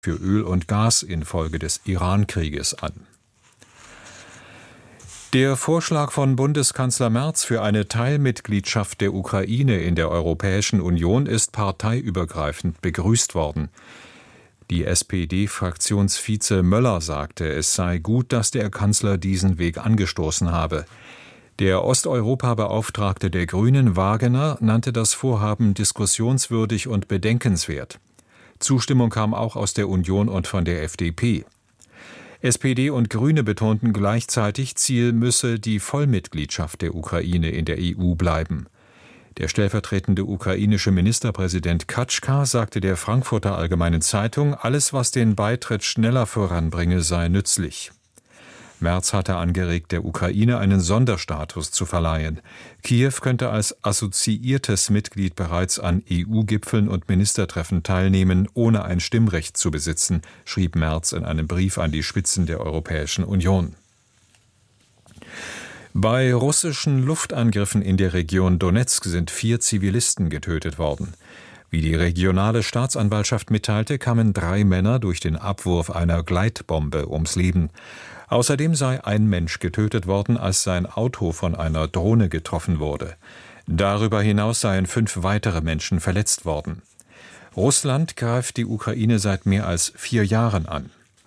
für Öl und Gas infolge des Iran-Krieges an. Der Vorschlag von Bundeskanzler Merz für eine Teilmitgliedschaft der Ukraine in der Europäischen Union ist parteiübergreifend begrüßt worden. Die SPD-Fraktionsvize Möller sagte, es sei gut, dass der Kanzler diesen Weg angestoßen habe. Der Osteuropa-Beauftragte der Grünen, Wagener, nannte das Vorhaben diskussionswürdig und bedenkenswert. Zustimmung kam auch aus der Union und von der FDP. SPD und Grüne betonten gleichzeitig, Ziel müsse die Vollmitgliedschaft der Ukraine in der EU bleiben. Der stellvertretende ukrainische Ministerpräsident Katschka sagte der Frankfurter Allgemeinen Zeitung, alles, was den Beitritt schneller voranbringe, sei nützlich. Merz hatte angeregt, der Ukraine einen Sonderstatus zu verleihen. Kiew könnte als assoziiertes Mitglied bereits an EU-Gipfeln und Ministertreffen teilnehmen, ohne ein Stimmrecht zu besitzen, schrieb Merz in einem Brief an die Spitzen der Europäischen Union. Bei russischen Luftangriffen in der Region Donezk sind 4 Zivilisten getötet worden. Wie die regionale Staatsanwaltschaft mitteilte, kamen 3 Männer durch den Abwurf einer Gleitbombe ums Leben. Außerdem sei ein Mensch getötet worden, als sein Auto von einer Drohne getroffen wurde. Darüber hinaus seien 5 weitere Menschen verletzt worden. Russland greift die Ukraine seit mehr als 4 Jahren an.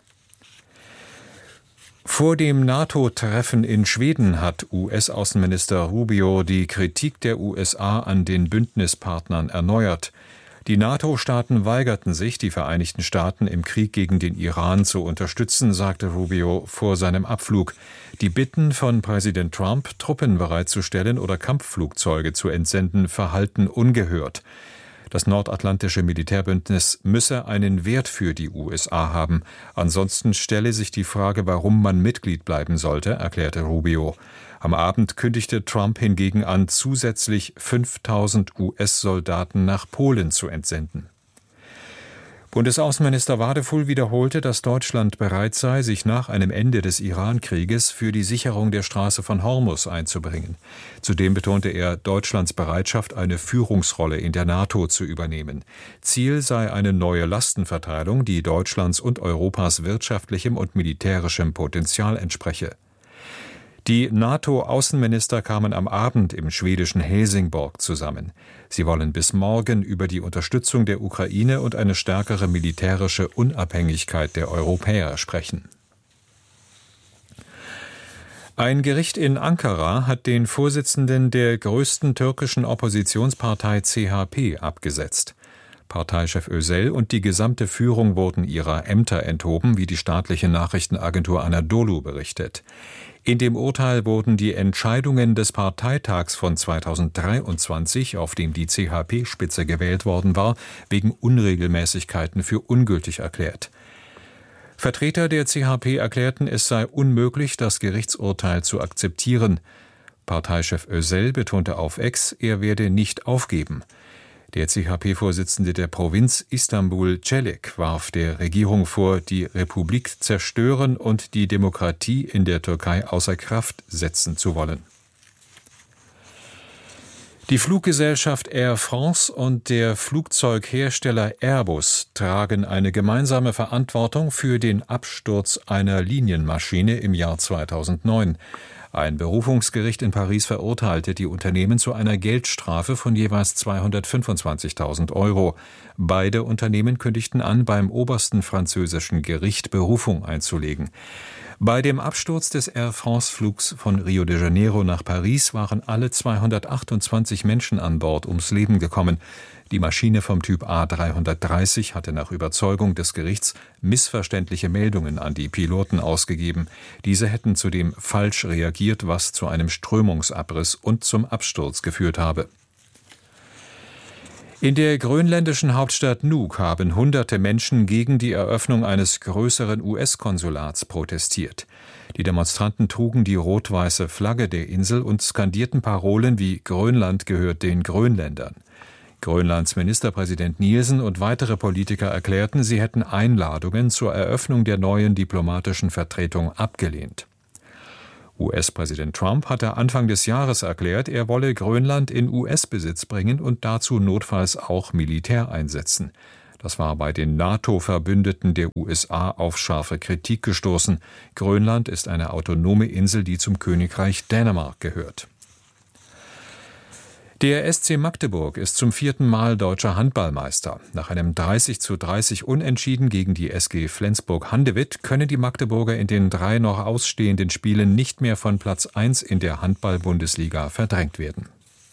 Vor dem NATO-Treffen in Schweden hat US-Außenminister Rubio die Kritik der USA an den Bündnispartnern erneuert. Die NATO-Staaten weigerten sich, die Vereinigten Staaten im Krieg gegen den Iran zu unterstützen, sagte Rubio vor seinem Abflug. Die Bitten von Präsident Trump, Truppen bereitzustellen oder Kampfflugzeuge zu entsenden, verhalten ungehört. Das nordatlantische Militärbündnis müsse einen Wert für die USA haben. Ansonsten stelle sich die Frage, warum man Mitglied bleiben sollte, erklärte Rubio. Am Abend kündigte Trump hingegen an, zusätzlich 5.000 US-Soldaten nach Polen zu entsenden. Bundesaußenminister Wadefuhl wiederholte, dass Deutschland bereit sei, sich nach einem Ende des Iran-Krieges für die Sicherung der Straße von Hormuz einzubringen. Zudem betonte er Deutschlands Bereitschaft, eine Führungsrolle in der NATO zu übernehmen. Ziel sei eine neue Lastenverteilung, die Deutschlands und Europas wirtschaftlichem und militärischem Potenzial entspreche. Die NATO-Außenminister kamen am Abend im schwedischen Helsingborg zusammen. Sie wollen bis morgen über die Unterstützung der Ukraine und eine stärkere militärische Unabhängigkeit der Europäer sprechen. Ein Gericht in Ankara hat den Vorsitzenden der größten türkischen Oppositionspartei CHP abgesetzt. Parteichef Özel und die gesamte Führung wurden ihrer Ämter enthoben, wie die staatliche Nachrichtenagentur Anadolu berichtet. In dem Urteil wurden die Entscheidungen des Parteitags von 2023, auf dem die CHP-Spitze gewählt worden war, wegen Unregelmäßigkeiten für ungültig erklärt. Vertreter der CHP erklärten, es sei unmöglich, das Gerichtsurteil zu akzeptieren. Parteichef Özel betonte auf X, er werde nicht aufgeben. Der CHP-Vorsitzende der Provinz Istanbul, Celik, warf der Regierung vor, die Republik zerstören und die Demokratie in der Türkei außer Kraft setzen zu wollen. Die Fluggesellschaft Air France und der Flugzeughersteller Airbus tragen eine gemeinsame Verantwortung für den Absturz einer Linienmaschine im Jahr 2009. Ein Berufungsgericht in Paris verurteilte die Unternehmen zu einer Geldstrafe von jeweils 225.000 €. Beide Unternehmen kündigten an, beim obersten französischen Gericht Berufung einzulegen. Bei dem Absturz des Air France-Flugs von Rio de Janeiro nach Paris waren alle 228 Menschen an Bord ums Leben gekommen. Die Maschine vom Typ A330 hatte nach Überzeugung des Gerichts missverständliche Meldungen an die Piloten ausgegeben. Diese hätten zudem falsch reagiert, was zu einem Strömungsabriss und zum Absturz geführt habe. In der grönländischen Hauptstadt Nuuk haben Hunderte Menschen gegen die Eröffnung eines größeren US-Konsulats protestiert. Die Demonstranten trugen die rot-weiße Flagge der Insel und skandierten Parolen wie »Grönland gehört den Grönländern«. Grönlands Ministerpräsident Nielsen und weitere Politiker erklärten, sie hätten Einladungen zur Eröffnung der neuen diplomatischen Vertretung abgelehnt. US-Präsident Trump hatte Anfang des Jahres erklärt, er wolle Grönland in US-Besitz bringen und dazu notfalls auch Militär einsetzen. Das war bei den NATO-Verbündeten der USA auf scharfe Kritik gestoßen. Grönland ist eine autonome Insel, die zum Königreich Dänemark gehört. Der SC Magdeburg ist zum 4. Mal deutscher Handballmeister. Nach einem 30:30 Unentschieden gegen die SG Flensburg-Handewitt können die Magdeburger in den 3 noch ausstehenden Spielen nicht mehr von Platz 1 in der Handball-Bundesliga verdrängt werden.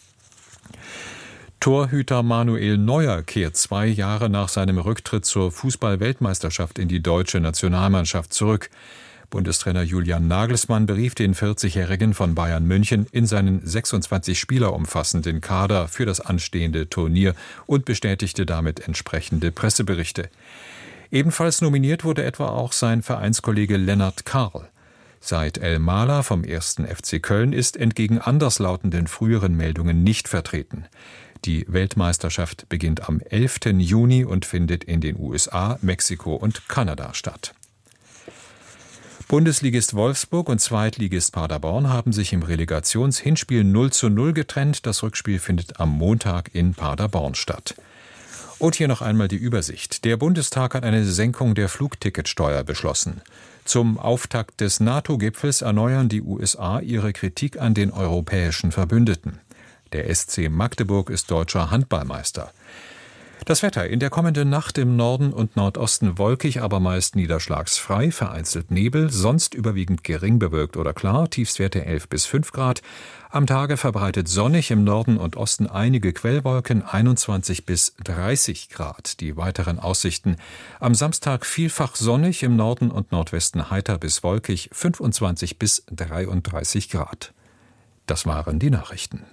Torhüter Manuel Neuer kehrt 2 Jahre nach seinem Rücktritt zur Fußball-Weltmeisterschaft in die deutsche Nationalmannschaft zurück. Bundestrainer Julian Nagelsmann berief den 40-Jährigen von Bayern München in seinen 26 Spieler umfassenden Kader für das anstehende Turnier und bestätigte damit entsprechende Presseberichte. Ebenfalls nominiert wurde etwa auch sein Vereinskollege Lennart Karl. Said El-Mala vom 1. FC Köln ist entgegen anderslautenden früheren Meldungen nicht vertreten. Die Weltmeisterschaft beginnt am 11. Juni und findet in den USA, Mexiko und Kanada statt. Bundesligist Wolfsburg und Zweitligist Paderborn haben sich im Relegationshinspiel 0:0 getrennt. Das Rückspiel findet am Montag in Paderborn statt. Und hier noch einmal die Übersicht. Der Bundestag hat eine Senkung der Flugticketsteuer beschlossen. Zum Auftakt des NATO-Gipfels erneuern die USA ihre Kritik an den europäischen Verbündeten. Der SC Magdeburg ist deutscher Handballmeister. Das Wetter: in der kommenden Nacht im Norden und Nordosten wolkig, aber meist niederschlagsfrei, vereinzelt Nebel, sonst überwiegend gering bewölkt oder klar, Tiefstwerte 11 bis 5 Grad. Am Tage verbreitet sonnig, im Norden und Osten einige Quellwolken, 21 bis 30 Grad. Die weiteren Aussichten: am Samstag vielfach sonnig, im Norden und Nordwesten heiter bis wolkig, 25 bis 33 Grad. Das waren die Nachrichten.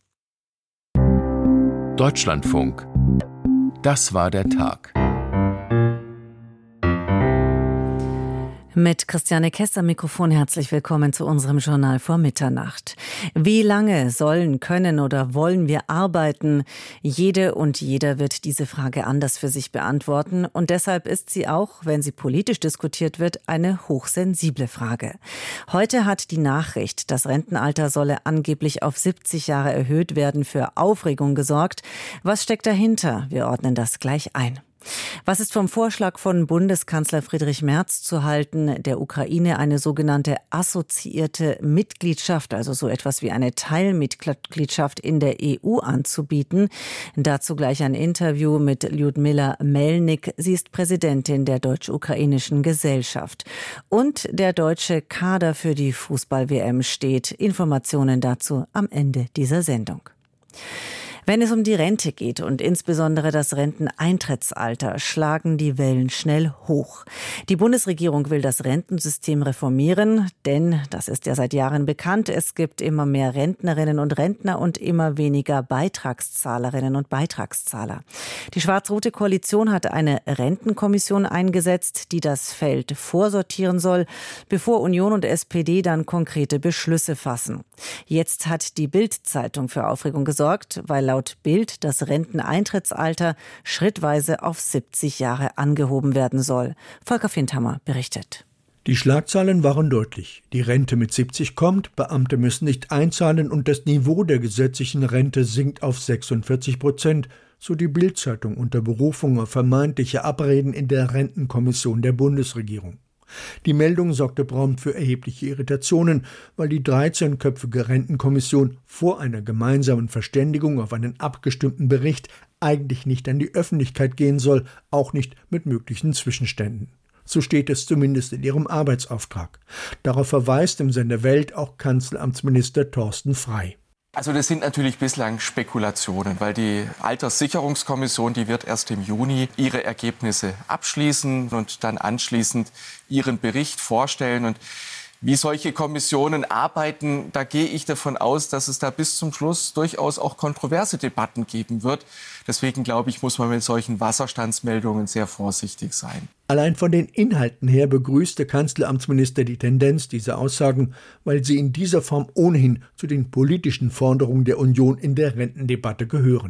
Deutschlandfunk. Das war der Tag. Mit Christiane Kess am Mikrofon herzlich willkommen zu unserem Journal vor Mitternacht. Wie lange sollen, können oder wollen wir arbeiten? Jede und jeder wird diese Frage anders für sich beantworten. Und deshalb ist sie auch, wenn sie politisch diskutiert wird, eine hochsensible Frage. Heute hat die Nachricht, das Rentenalter solle angeblich auf 70 Jahre erhöht werden, für Aufregung gesorgt. Was steckt dahinter? Wir ordnen das gleich ein. Was ist vom Vorschlag von Bundeskanzler Friedrich Merz zu halten, der Ukraine eine sogenannte assoziierte Mitgliedschaft, also so etwas wie eine Teilmitgliedschaft in der EU anzubieten? Dazu gleich ein Interview mit Lyudmila Melnik. Sie ist Präsidentin der Deutsch-Ukrainischen Gesellschaft. Und der deutsche Kader für die Fußball-WM steht. Informationen dazu am Ende dieser Sendung. Wenn es um die Rente geht und insbesondere das Renteneintrittsalter, schlagen die Wellen schnell hoch. Die Bundesregierung will das Rentensystem reformieren, denn, das ist ja seit Jahren bekannt, es gibt immer mehr Rentnerinnen und Rentner und immer weniger Beitragszahlerinnen und Beitragszahler. Die schwarz-rote Koalition hat eine Rentenkommission eingesetzt, die das Feld vorsortieren soll, bevor Union und SPD dann konkrete Beschlüsse fassen. Jetzt hat die Bild-Zeitung für Aufregung gesorgt, weil laut Bild das Renteneintrittsalter schrittweise auf 70 Jahre angehoben werden soll. Volker Findhammer berichtet. Die Schlagzeilen waren deutlich. Die Rente mit 70 kommt, Beamte müssen nicht einzahlen und das Niveau der gesetzlichen Rente sinkt auf 46%, so die Bild-Zeitung unter Berufung auf vermeintliche Abreden in der Rentenkommission der Bundesregierung. Die Meldung sorgte prompt für erhebliche Irritationen, weil die 13-köpfige Rentenkommission vor einer gemeinsamen Verständigung auf einen abgestimmten Bericht eigentlich nicht an die Öffentlichkeit gehen soll, auch nicht mit möglichen Zwischenständen. So steht es zumindest in ihrem Arbeitsauftrag. Darauf verweist im Sender Welt auch Kanzleramtsminister Thorsten Frey. Also das sind natürlich bislang Spekulationen, weil die Alterssicherungskommission, die wird erst im Juni ihre Ergebnisse abschließen und dann anschließend ihren Bericht vorstellen. Und wie solche Kommissionen arbeiten, da gehe ich davon aus, dass es da bis zum Schluss durchaus auch kontroverse Debatten geben wird. Deswegen glaube ich, muss man mit solchen Wasserstandsmeldungen sehr vorsichtig sein. Allein von den Inhalten her begrüßte Kanzleramtsminister die Tendenz dieser Aussagen, weil sie in dieser Form ohnehin zu den politischen Forderungen der Union in der Rentendebatte gehören.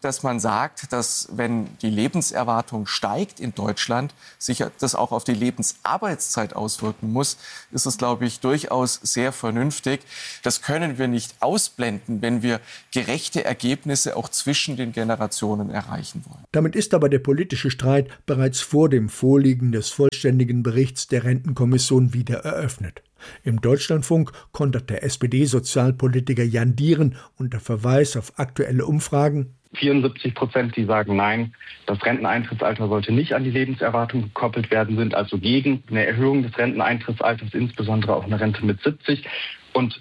dass man sagt, dass wenn die Lebenserwartung steigt in Deutschland, sich das auch auf die Lebensarbeitszeit auswirken muss, ist es, glaube ich, durchaus sehr vernünftig. Das können wir nicht ausblenden, wenn wir gerechte Ergebnisse auch zwischen den Generationen erreichen wollen. Damit ist aber der politische Streit bereits vor dem Vorliegen des vollständigen Berichts der Rentenkommission wieder eröffnet. Im Deutschlandfunk kontert der SPD-Sozialpolitiker Jan Dieren unter Verweis auf aktuelle Umfragen: 74%, die sagen Nein, das Renteneintrittsalter sollte nicht an die Lebenserwartung gekoppelt werden, sind also gegen eine Erhöhung des Renteneintrittsalters, insbesondere auch eine Rente mit 70. Und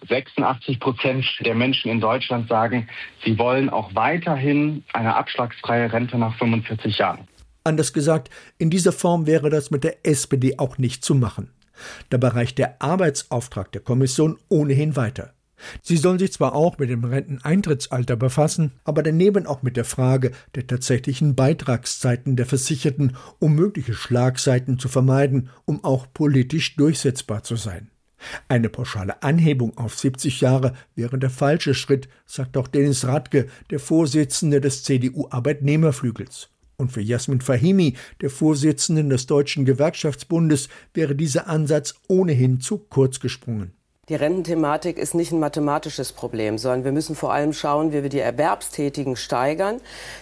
86% der Menschen in Deutschland sagen, sie wollen auch weiterhin eine abschlagsfreie Rente nach 45 Jahren. Anders gesagt, in dieser Form wäre das mit der SPD auch nicht zu machen. Dabei reicht der Arbeitsauftrag der Kommission ohnehin weiter. Sie soll sich zwar auch mit dem Renteneintrittsalter befassen, aber daneben auch mit der Frage der tatsächlichen Beitragszeiten der Versicherten, um mögliche Schlagseiten zu vermeiden, um auch politisch durchsetzbar zu sein. Eine pauschale Anhebung auf 70 Jahre wäre der falsche Schritt, sagt auch Dennis Radke, der Vorsitzende des CDU-Arbeitnehmerflügels. Und für Jasmin Fahimi, der Vorsitzenden des Deutschen Gewerkschaftsbundes, wäre dieser Ansatz ohnehin zu kurz gesprungen. Die Rententhematik ist nicht ein mathematisches Problem, sondern wir müssen vor allem schauen, wie wir die Erwerbstätigen steigern.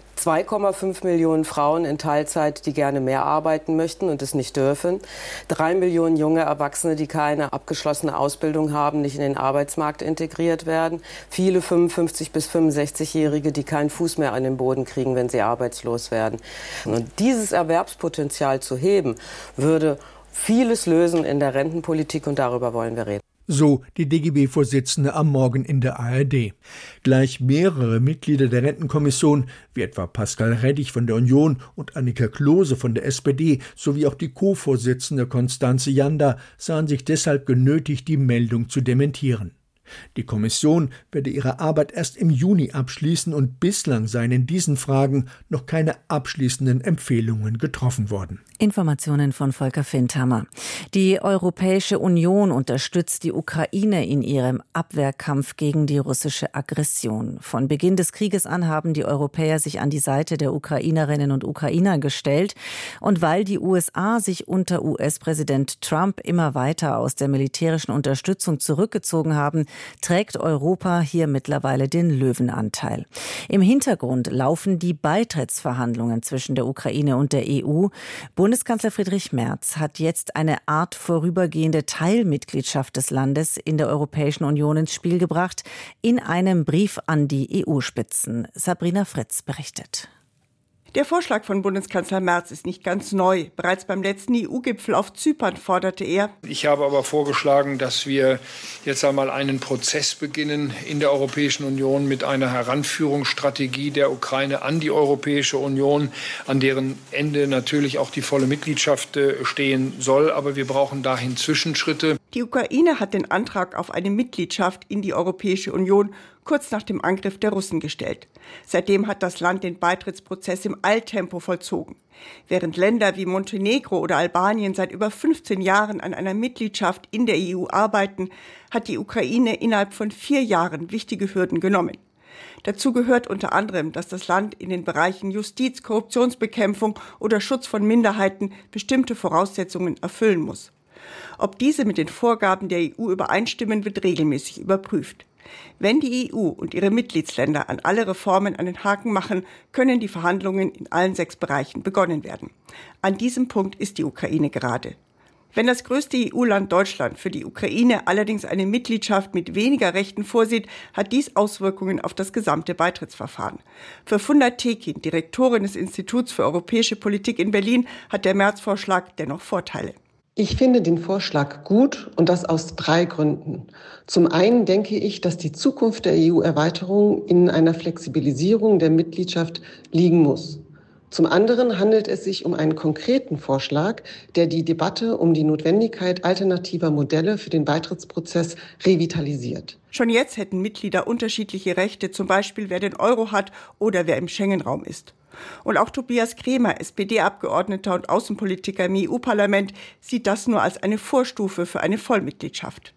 2,5 Millionen Frauen in Teilzeit, die gerne mehr arbeiten möchten und es nicht dürfen. 3 Millionen junge Erwachsene, die keine abgeschlossene Ausbildung haben, nicht in den Arbeitsmarkt integriert werden. Viele 55- bis 65-Jährige, die keinen Fuß mehr an den Boden kriegen, wenn sie arbeitslos werden. Und dieses Erwerbspotenzial zu heben, würde vieles lösen in der Rentenpolitik, und darüber wollen wir reden. So die DGB-Vorsitzende am Morgen in der ARD. Gleich mehrere Mitglieder der Rentenkommission, wie etwa Pascal Reddich von der Union und Annika Klose von der SPD, sowie auch die Co-Vorsitzende Constanze Janda, sahen sich deshalb genötigt, die Meldung zu dementieren. Die Kommission werde ihre Arbeit erst im Juni abschließen und bislang seien in diesen Fragen noch keine abschließenden Empfehlungen getroffen worden. Informationen von Volker Findhammer. Die Europäische Union unterstützt die Ukraine in ihrem Abwehrkampf gegen die russische Aggression. Von Beginn des Krieges an haben die Europäer sich an die Seite der Ukrainerinnen und Ukrainer gestellt. Und weil die USA sich unter US-Präsident Trump immer weiter aus der militärischen Unterstützung zurückgezogen haben, trägt Europa hier mittlerweile den Löwenanteil. Im Hintergrund laufen die Beitrittsverhandlungen zwischen der Ukraine und der EU. Bundeskanzler Friedrich Merz hat jetzt eine Art vorübergehende Teilmitgliedschaft des Landes in der Europäischen Union ins Spiel gebracht, in einem Brief an die EU-Spitzen. Sabrina Fritz berichtet. Der Vorschlag von Bundeskanzler Merz ist nicht ganz neu. Bereits beim letzten EU-Gipfel auf Zypern forderte er: Ich habe aber vorgeschlagen, dass wir jetzt einmal einen Prozess beginnen in der Europäischen Union mit einer Heranführungsstrategie der Ukraine an die Europäische Union, an deren Ende natürlich auch die volle Mitgliedschaft stehen soll. Aber wir brauchen dahin Zwischenschritte. Die Ukraine hat den Antrag auf eine Mitgliedschaft in die Europäische Union kurz nach dem Angriff der Russen gestellt. Seitdem hat das Land den Beitrittsprozess im Eiltempo vollzogen. Während Länder wie Montenegro oder Albanien seit über 15 Jahren an einer Mitgliedschaft in der EU arbeiten, hat die Ukraine innerhalb von 4 Jahren wichtige Hürden genommen. Dazu gehört unter anderem, dass das Land in den Bereichen Justiz, Korruptionsbekämpfung oder Schutz von Minderheiten bestimmte Voraussetzungen erfüllen muss. Ob diese mit den Vorgaben der EU übereinstimmen, wird regelmäßig überprüft. Wenn die EU und ihre Mitgliedsländer an alle Reformen einen Haken machen, können die Verhandlungen in allen 6 Bereichen begonnen werden. An diesem Punkt ist die Ukraine gerade. Wenn das größte EU-Land Deutschland für die Ukraine allerdings eine Mitgliedschaft mit weniger Rechten vorsieht, hat dies Auswirkungen auf das gesamte Beitrittsverfahren. Für Funda Tekin, Direktorin des Instituts für europäische Politik in Berlin, hat der Merz-Vorschlag dennoch Vorteile. Ich finde den Vorschlag gut, und das aus 3 Gründen. Zum einen denke ich, dass die Zukunft der EU-Erweiterung in einer Flexibilisierung der Mitgliedschaft liegen muss. Zum anderen handelt es sich um einen konkreten Vorschlag, der die Debatte um die Notwendigkeit alternativer Modelle für den Beitrittsprozess revitalisiert. Schon jetzt hätten Mitglieder unterschiedliche Rechte, zum Beispiel wer den Euro hat oder wer im Schengen-Raum ist. Und auch Tobias Kremer, SPD-Abgeordneter und Außenpolitiker im EU-Parlament, sieht das nur als eine Vorstufe für eine Vollmitgliedschaft.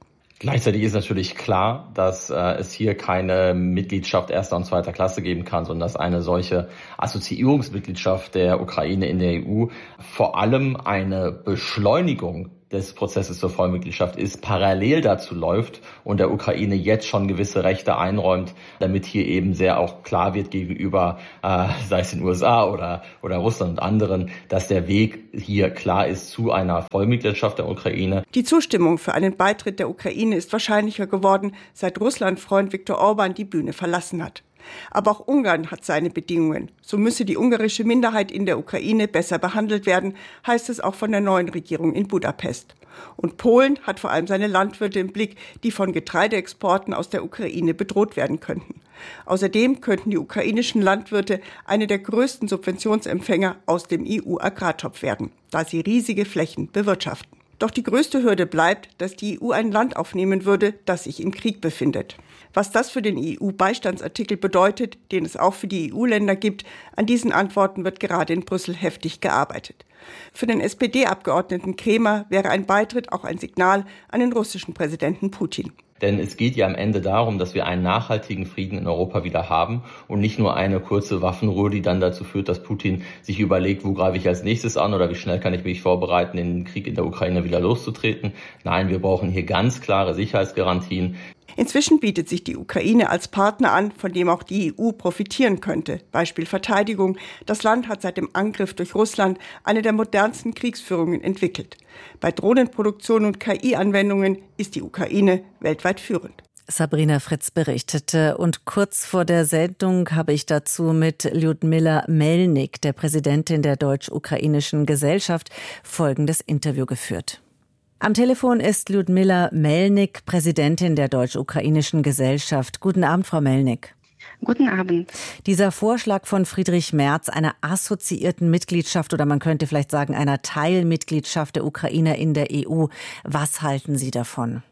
Gleichzeitig ist natürlich klar, dass es hier keine Mitgliedschaft erster und zweiter Klasse geben kann, sondern dass eine solche Assoziierungsmitgliedschaft der Ukraine in der EU vor allem eine Beschleunigung des Prozesses zur Vollmitgliedschaft ist, parallel dazu läuft und der Ukraine jetzt schon gewisse Rechte einräumt, damit hier eben sehr auch klar wird gegenüber, sei es den USA oder Russland und anderen, dass der Weg hier klar ist zu einer Vollmitgliedschaft der Ukraine. Die Zustimmung für einen Beitritt der Ukraine ist wahrscheinlicher geworden, seit Russland-Freund Viktor Orban die Bühne verlassen hat. Aber auch Ungarn hat seine Bedingungen. So müsse die ungarische Minderheit in der Ukraine besser behandelt werden, heißt es auch von der neuen Regierung in Budapest. Und Polen hat vor allem seine Landwirte im Blick, die von Getreideexporten aus der Ukraine bedroht werden könnten. Außerdem könnten die ukrainischen Landwirte eine der größten Subventionsempfänger aus dem EU-Agrartopf werden, da sie riesige Flächen bewirtschaften. Doch die größte Hürde bleibt, dass die EU ein Land aufnehmen würde, das sich im Krieg befindet. Was das für den EU-Beistandsartikel bedeutet, den es auch für die EU-Länder gibt, an diesen Antworten wird gerade in Brüssel heftig gearbeitet. Für den SPD-Abgeordneten Kremer wäre ein Beitritt auch ein Signal an den russischen Präsidenten Putin. Denn es geht ja am Ende darum, dass wir einen nachhaltigen Frieden in Europa wieder haben und nicht nur eine kurze Waffenruhe, die dann dazu führt, dass Putin sich überlegt, wo greife ich als nächstes an oder wie schnell kann ich mich vorbereiten, den Krieg in der Ukraine wieder loszutreten. Nein, wir brauchen hier ganz klare Sicherheitsgarantien. Inzwischen bietet sich die Ukraine als Partner an, von dem auch die EU profitieren könnte. Beispiel Verteidigung. Das Land hat seit dem Angriff durch Russland eine der modernsten Kriegsführungen entwickelt. Bei Drohnenproduktion und KI-Anwendungen ist die Ukraine weltweit führend. Sabrina Fritz berichtete und kurz vor der Sendung habe ich dazu mit Lyudmila Melnik, der Präsidentin der Deutsch-Ukrainischen Gesellschaft, folgendes Interview geführt. Am Telefon ist Lyudmila Melnik, Präsidentin der Deutsch-Ukrainischen Gesellschaft. Guten Abend, Frau Melnik. Guten Abend. Dieser Vorschlag von Friedrich Merz einer assoziierten Mitgliedschaft oder man könnte vielleicht sagen einer Teilmitgliedschaft der Ukraine in der EU. Was halten Sie davon?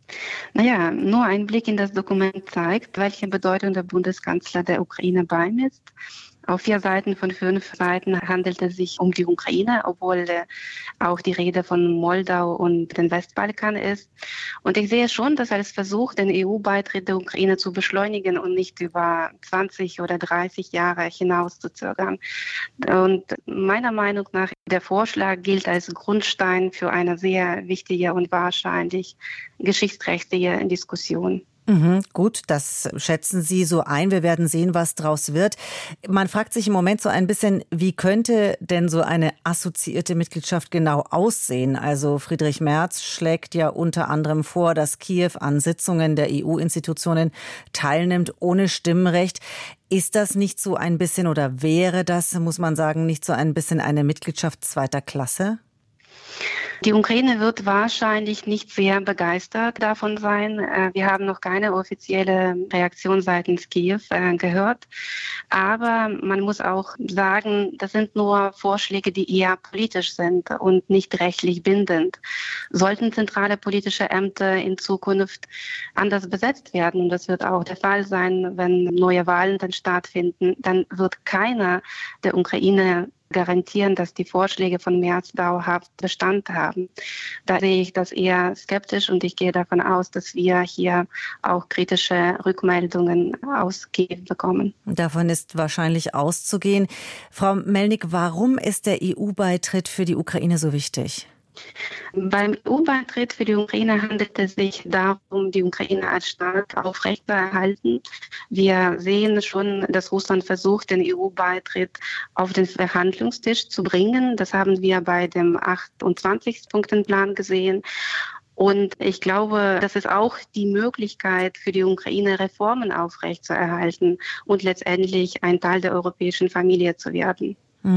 Naja, nur ein Blick in das Dokument zeigt, welche Bedeutung der Bundeskanzler der Ukraine beimisst. Auf 4 Seiten von 5 Seiten handelt es sich um die Ukraine, obwohl auch die Rede von Moldau und den Westbalkan ist. Und ich sehe schon das als Versuch, den EU-Beitritt der Ukraine zu beschleunigen und nicht über 20 oder 30 Jahre hinauszuzögern. Und meiner Meinung nach, der Vorschlag gilt als Grundstein für eine sehr wichtige und wahrscheinlich geschichtsträchtige Diskussion. Gut, das schätzen Sie so ein. Wir werden sehen, was draus wird. Man fragt sich im Moment so ein bisschen, wie könnte denn so eine assoziierte Mitgliedschaft genau aussehen? Also Friedrich Merz schlägt ja unter anderem vor, dass Kiew an Sitzungen der EU-Institutionen teilnimmt ohne Stimmrecht. Ist das nicht so ein bisschen oder wäre das, muss man sagen, nicht so ein bisschen eine Mitgliedschaft zweiter Klasse? Die Ukraine wird wahrscheinlich nicht sehr begeistert davon sein. Wir haben noch keine offizielle Reaktion seitens Kiew gehört. Aber man muss auch sagen, das sind nur Vorschläge, die eher politisch sind und nicht rechtlich bindend. Sollten zentrale politische Ämter in Zukunft anders besetzt werden, und das wird auch der Fall sein, wenn neue Wahlen dann stattfinden, dann wird keiner der Ukraine garantieren, dass die Vorschläge von Merz dauerhaft Bestand haben. Da sehe ich das eher skeptisch und ich gehe davon aus, dass wir hier auch kritische Rückmeldungen aus Kiew bekommen. Davon ist wahrscheinlich auszugehen. Frau Melnik, warum ist der EU-Beitritt für die Ukraine so wichtig? Beim EU-Beitritt für die Ukraine handelt es sich darum, die Ukraine als Staat aufrechtzuerhalten. Wir sehen schon, dass Russland versucht, den EU-Beitritt auf den Verhandlungstisch zu bringen. Das haben wir bei dem 28-Punkten-Plan gesehen. Und ich glaube, das ist auch die Möglichkeit für die Ukraine, Reformen aufrechtzuerhalten und letztendlich ein Teil der europäischen Familie zu werden.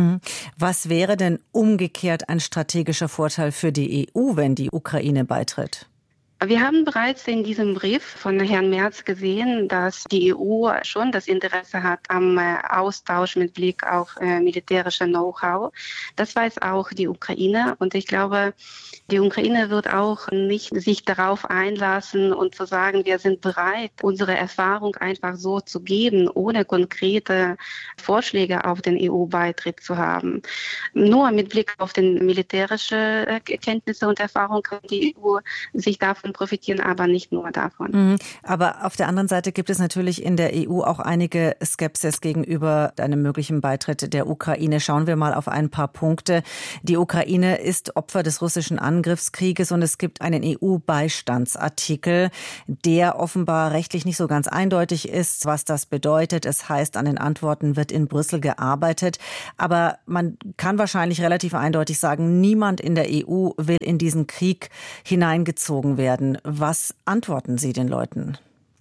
Was wäre denn umgekehrt ein strategischer Vorteil für die EU, wenn die Ukraine beitritt? Wir haben bereits in diesem Brief von Herrn Merz gesehen, dass die EU schon das Interesse hat am Austausch mit Blick auf militärische Know-how. Das weiß auch die Ukraine und ich glaube, die Ukraine wird auch nicht sich darauf einlassen und zu sagen, wir sind bereit, unsere Erfahrung einfach so zu geben, ohne konkrete Vorschläge auf den EU-Beitritt zu haben. Nur mit Blick auf den militärische Kenntnisse und Erfahrung kann die EU sich davon davon profitieren, aber nicht nur davon. Aber auf der anderen Seite gibt es natürlich in der EU auch einige Skepsis gegenüber einem möglichen Beitritt der Ukraine. Schauen wir mal auf ein paar Punkte. Die Ukraine ist Opfer des russischen Angriffskrieges und es gibt einen EU-Beistandsartikel, der offenbar rechtlich nicht so ganz eindeutig ist, was das bedeutet. Es heißt, an den Antworten wird in Brüssel gearbeitet. Aber man kann wahrscheinlich relativ eindeutig sagen, niemand in der EU will in diesen Krieg hineingezogen werden. Was antworten Sie den Leuten?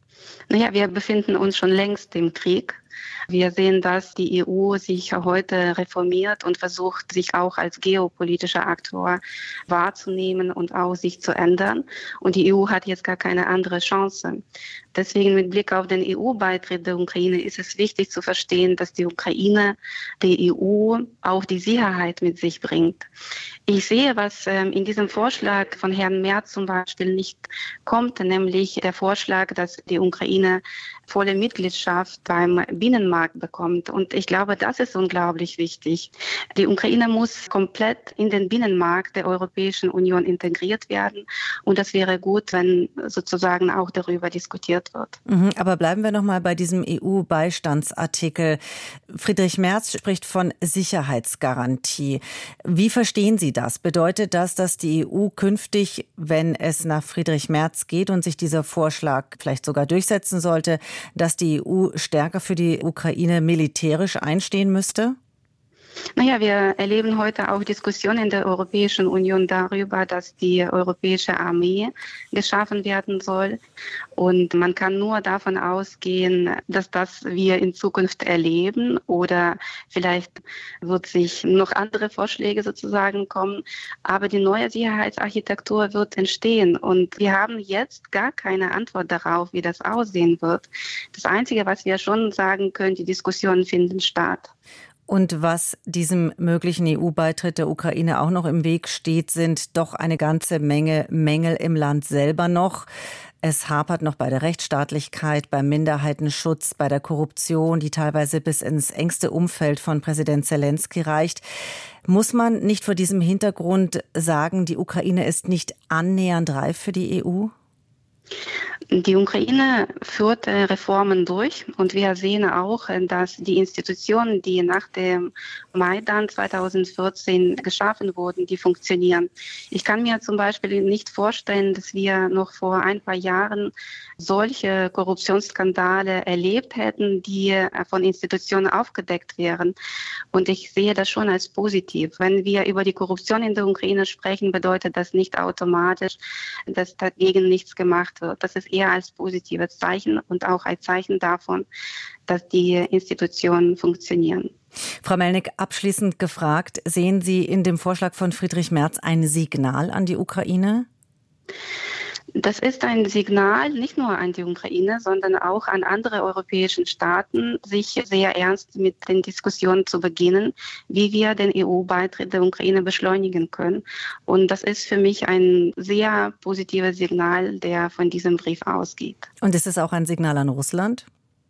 Naja, wir befinden uns schon längst im Krieg. Wir sehen, dass die EU sich heute reformiert und versucht, sich auch als geopolitischer Aktor wahrzunehmen und auch sich zu ändern. Und die EU hat jetzt gar keine andere Chance. Deswegen mit Blick auf den EU-Beitritt der Ukraine ist es wichtig zu verstehen, dass die Ukraine der EU auch die Sicherheit mit sich bringt. Ich sehe, was in diesem Vorschlag von Herrn Merz zum Beispiel nicht kommt, nämlich der Vorschlag, dass die Ukraine volle Mitgliedschaft beim Binnenmarkt bekommt. Und ich glaube, das ist unglaublich wichtig. Die Ukraine muss komplett in den Binnenmarkt der Europäischen Union integriert werden. Und das wäre gut, wenn sozusagen auch darüber diskutiert wird. Aber bleiben wir noch mal bei diesem EU-Beistandsartikel. Friedrich Merz spricht von Sicherheitsgarantie. Wie verstehen Sie das? Bedeutet das, dass die EU künftig, wenn es nach Friedrich Merz geht und sich dieser Vorschlag vielleicht sogar durchsetzen sollte, dass die EU stärker für die Ukraine militärisch einstehen müsste? Naja, wir erleben heute auch Diskussionen in der Europäischen Union darüber, dass die europäische Armee geschaffen werden soll. Und man kann nur davon ausgehen, dass das wir in Zukunft erleben oder vielleicht wird sich noch andere Vorschläge sozusagen kommen. Aber die neue Sicherheitsarchitektur wird entstehen und wir haben jetzt gar keine Antwort darauf, wie das aussehen wird. Das Einzige, was wir schon sagen können, die Diskussionen finden statt. Und was diesem möglichen EU-Beitritt der Ukraine auch noch im Weg steht, sind doch eine ganze Menge Mängel im Land selber noch. Es hapert noch bei der Rechtsstaatlichkeit, beim Minderheitenschutz, bei der Korruption, die teilweise bis ins engste Umfeld von Präsident Zelensky reicht. Muss man nicht vor diesem Hintergrund sagen, die Ukraine ist nicht annähernd reif für die EU? Die Ukraine führt Reformen durch und wir sehen auch, dass die Institutionen, die nach dem Maidan 2014 geschaffen wurden, die funktionieren. Ich kann mir zum Beispiel nicht vorstellen, dass wir noch vor ein paar Jahren solche Korruptionsskandale erlebt hätten, die von Institutionen aufgedeckt wären. Und ich sehe das schon als positiv. Wenn wir über die Korruption in der Ukraine sprechen, bedeutet das nicht automatisch, dass dagegen nichts gemacht wird. Das ist eher als positives Zeichen und auch ein Zeichen davon, dass die Institutionen funktionieren. Frau Melnyk, abschließend gefragt, sehen Sie in dem Vorschlag von Friedrich Merz ein Signal an die Ukraine? Das ist ein Signal nicht nur an die Ukraine, sondern auch an andere europäische Staaten, sich sehr ernst mit den Diskussionen zu beginnen, wie wir den EU-Beitritt der Ukraine beschleunigen können. Und das ist für mich ein sehr positives Signal, der von diesem Brief ausgeht. Und ist es auch ein Signal an Russland?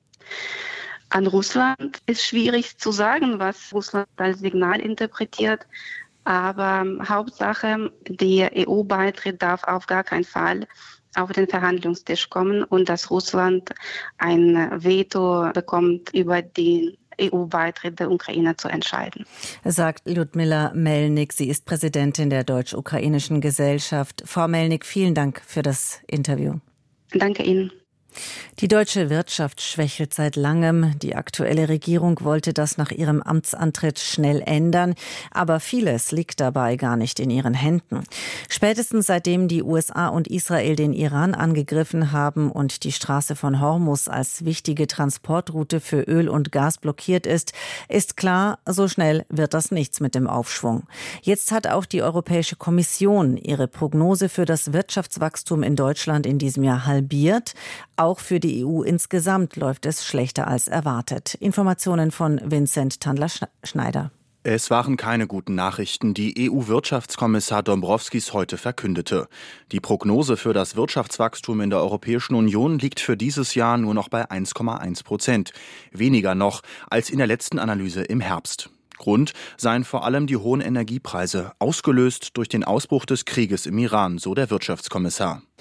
An Russland ist schwierig zu sagen, was Russland als Signal interpretiert. Aber Hauptsache, der EU-Beitritt darf auf gar keinen Fall auf den Verhandlungstisch kommen und dass Russland ein Veto bekommt, über den EU-Beitritt der Ukraine zu entscheiden. Sagt Ljudmila Melnyk. Sie ist Präsidentin der Deutsch-Ukrainischen Gesellschaft. Frau Melnyk, vielen Dank für das Interview. Danke Ihnen. Die deutsche Wirtschaft schwächelt seit langem. Die aktuelle Regierung wollte das nach ihrem Amtsantritt schnell ändern. Aber vieles liegt dabei gar nicht in ihren Händen. Spätestens seitdem die USA und Israel den Iran angegriffen haben und die Straße von Hormuz als wichtige Transportroute für Öl und Gas blockiert ist, ist klar, so schnell wird das nichts mit dem Aufschwung. Jetzt hat auch die Europäische Kommission ihre Prognose für das Wirtschaftswachstum in Deutschland in diesem Jahr halbiert. Auch für die EU insgesamt läuft es schlechter als erwartet. Informationen von Vincent Tandler-Schneider. Es waren keine guten Nachrichten, die EU-Wirtschaftskommissar Dombrovskis heute verkündete. Die Prognose für das Wirtschaftswachstum in der Europäischen Union liegt für dieses Jahr nur noch bei 1,1%. Weniger noch als in der letzten Analyse im Herbst. Grund seien vor allem die hohen Energiepreise, ausgelöst durch den Ausbruch des Krieges im Iran, so der Wirtschaftskommissar.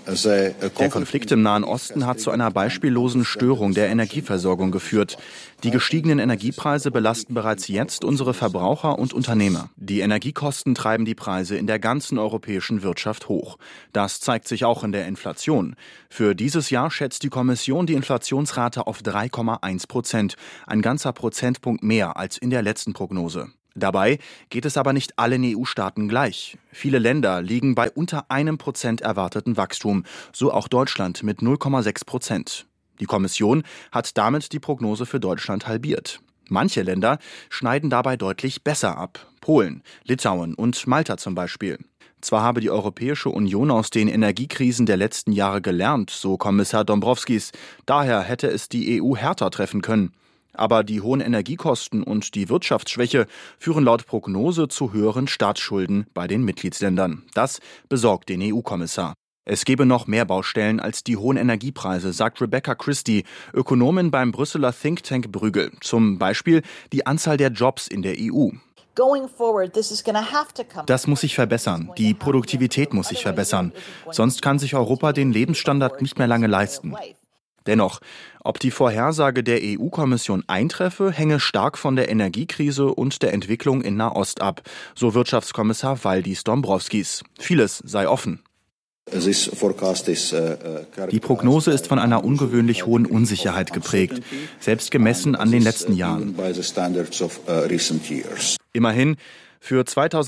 Der Konflikt im Nahen Osten hat zu einer beispiellosen Störung der Energieversorgung geführt. Die gestiegenen Energiepreise belasten bereits jetzt unsere Verbraucher und Unternehmer. Die Energiekosten treiben die Preise in der ganzen europäischen Wirtschaft hoch. Das zeigt sich auch in der Inflation. Für dieses Jahr schätzt die Kommission die Inflationsrate auf 3,1%, ein ganzer Prozentpunkt mehr als in der letzten Prognose. Dabei geht es aber nicht allen EU-Staaten gleich. Viele Länder liegen bei unter 1% erwarteten Wachstum, so auch Deutschland mit 0,6%. Die Kommission hat damit die Prognose für Deutschland halbiert. Manche Länder schneiden dabei deutlich besser ab. Polen, Litauen und Malta zum Beispiel. Zwar habe die Europäische Union aus den Energiekrisen der letzten Jahre gelernt, so Kommissar Dombrovskis, daher hätte es die EU härter treffen können. Aber die hohen Energiekosten und die Wirtschaftsschwäche führen laut Prognose zu höheren Staatsschulden bei den Mitgliedsländern. Das besorgt den EU-Kommissar. Es gebe noch mehr Baustellen als die hohen Energiepreise, sagt Rebecca Christie, Ökonomin beim Brüsseler Think Tank Bruegel. Zum Beispiel die Anzahl der Jobs in der EU. Das muss sich verbessern. Die Produktivität muss sich verbessern. Sonst kann sich Europa den Lebensstandard nicht mehr lange leisten. Dennoch, ob die Vorhersage der EU-Kommission eintreffe, hänge stark von der Energiekrise und der Entwicklung in Nahost ab, so Wirtschaftskommissar Valdis Dombrovskis. Vieles sei offen. Die Prognose ist von einer ungewöhnlich hohen Unsicherheit geprägt, selbst gemessen an den letzten Jahren. Immerhin, für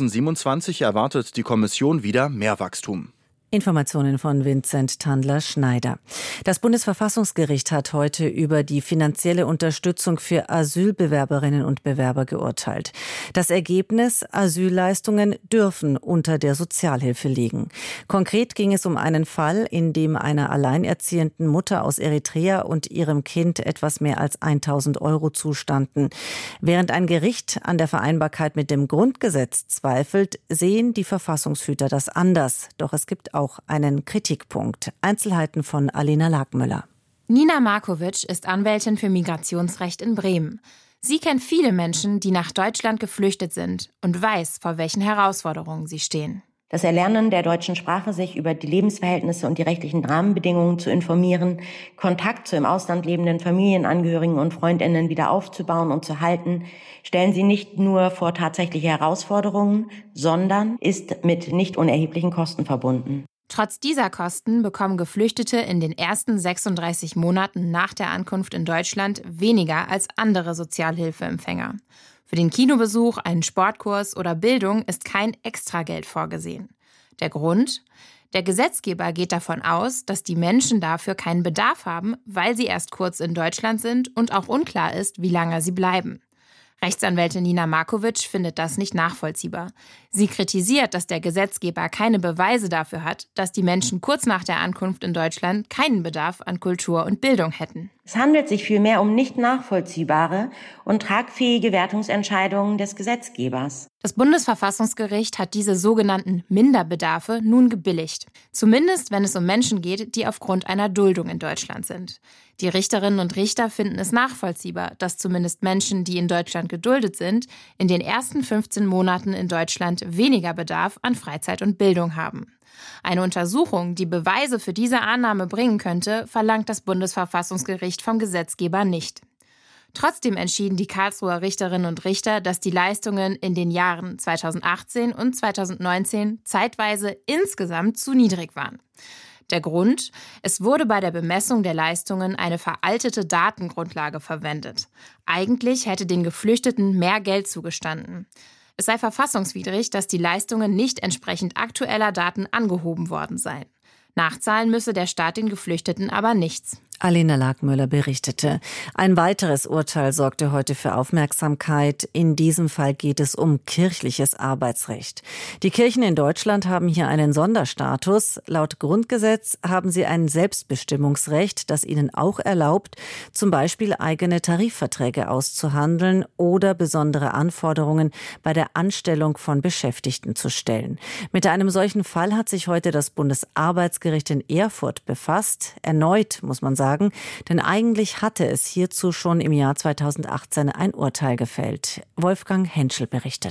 2027 erwartet die Kommission wieder mehr Wachstum. Informationen von Vincent Tandler-Schneider. Das Bundesverfassungsgericht hat heute über die finanzielle Unterstützung für Asylbewerberinnen und Bewerber geurteilt. Das Ergebnis: Asylleistungen dürfen unter der Sozialhilfe liegen. Konkret ging es um einen Fall, in dem einer alleinerziehenden Mutter aus Eritrea und ihrem Kind etwas mehr als 1.000 € zustanden. Während ein Gericht an der Vereinbarkeit mit dem Grundgesetz zweifelt, sehen die Verfassungshüter das anders. Doch es gibt auch einen Kritikpunkt. Einzelheiten von Alena Lagmüller. Nina Markovic ist Anwältin für Migrationsrecht in Bremen. Sie kennt viele Menschen, die nach Deutschland geflüchtet sind und weiß, vor welchen Herausforderungen sie stehen. Das Erlernen der deutschen Sprache, sich über die Lebensverhältnisse und die rechtlichen Rahmenbedingungen zu informieren, Kontakt zu im Ausland lebenden Familienangehörigen und Freundinnen wieder aufzubauen und zu halten, stellen sie nicht nur vor tatsächliche Herausforderungen, sondern ist mit nicht unerheblichen Kosten verbunden. Trotz dieser Kosten bekommen Geflüchtete in den ersten 36 Monaten nach der Ankunft in Deutschland weniger als andere Sozialhilfeempfänger. Für den Kinobesuch, einen Sportkurs oder Bildung ist kein Extrageld vorgesehen. Der Grund? Der Gesetzgeber geht davon aus, dass die Menschen dafür keinen Bedarf haben, weil sie erst kurz in Deutschland sind und auch unklar ist, wie lange sie bleiben. Rechtsanwältin Nina Markovic findet das nicht nachvollziehbar. Sie kritisiert, dass der Gesetzgeber keine Beweise dafür hat, dass die Menschen kurz nach der Ankunft in Deutschland keinen Bedarf an Kultur und Bildung hätten. Es handelt sich vielmehr um nicht nachvollziehbare und tragfähige Wertungsentscheidungen des Gesetzgebers. Das Bundesverfassungsgericht hat diese sogenannten Minderbedarfe nun gebilligt. Zumindest, wenn es um Menschen geht, die aufgrund einer Duldung in Deutschland sind. Die Richterinnen und Richter finden es nachvollziehbar, dass zumindest Menschen, die in Deutschland geduldet sind, in den ersten 15 Monaten in Deutschland weniger Bedarf an Freizeit und Bildung haben. Eine Untersuchung, die Beweise für diese Annahme bringen könnte, verlangt das Bundesverfassungsgericht vom Gesetzgeber nicht. Trotzdem entschieden die Karlsruher Richterinnen und Richter, dass die Leistungen in den Jahren 2018 und 2019 zeitweise insgesamt zu niedrig waren. Der Grund? Es wurde bei der Bemessung der Leistungen eine veraltete Datengrundlage verwendet. Eigentlich hätte den Geflüchteten mehr Geld zugestanden. Es sei verfassungswidrig, dass die Leistungen nicht entsprechend aktueller Daten angehoben worden seien. Nachzahlen müsse der Staat den Geflüchteten aber nichts. Alena Lagmüller berichtete. Ein weiteres Urteil sorgte heute für Aufmerksamkeit. In diesem Fall geht es um kirchliches Arbeitsrecht. Die Kirchen in Deutschland haben hier einen Sonderstatus. Laut Grundgesetz haben sie ein Selbstbestimmungsrecht, das ihnen auch erlaubt, zum Beispiel eigene Tarifverträge auszuhandeln oder besondere Anforderungen bei der Anstellung von Beschäftigten zu stellen. Mit einem solchen Fall hat sich heute das Bundesarbeitsgericht in Erfurt befasst. Erneut, muss man sagen, denn eigentlich hatte es hierzu schon im Jahr 2018 ein Urteil gefällt. Wolfgang Henschel berichtet.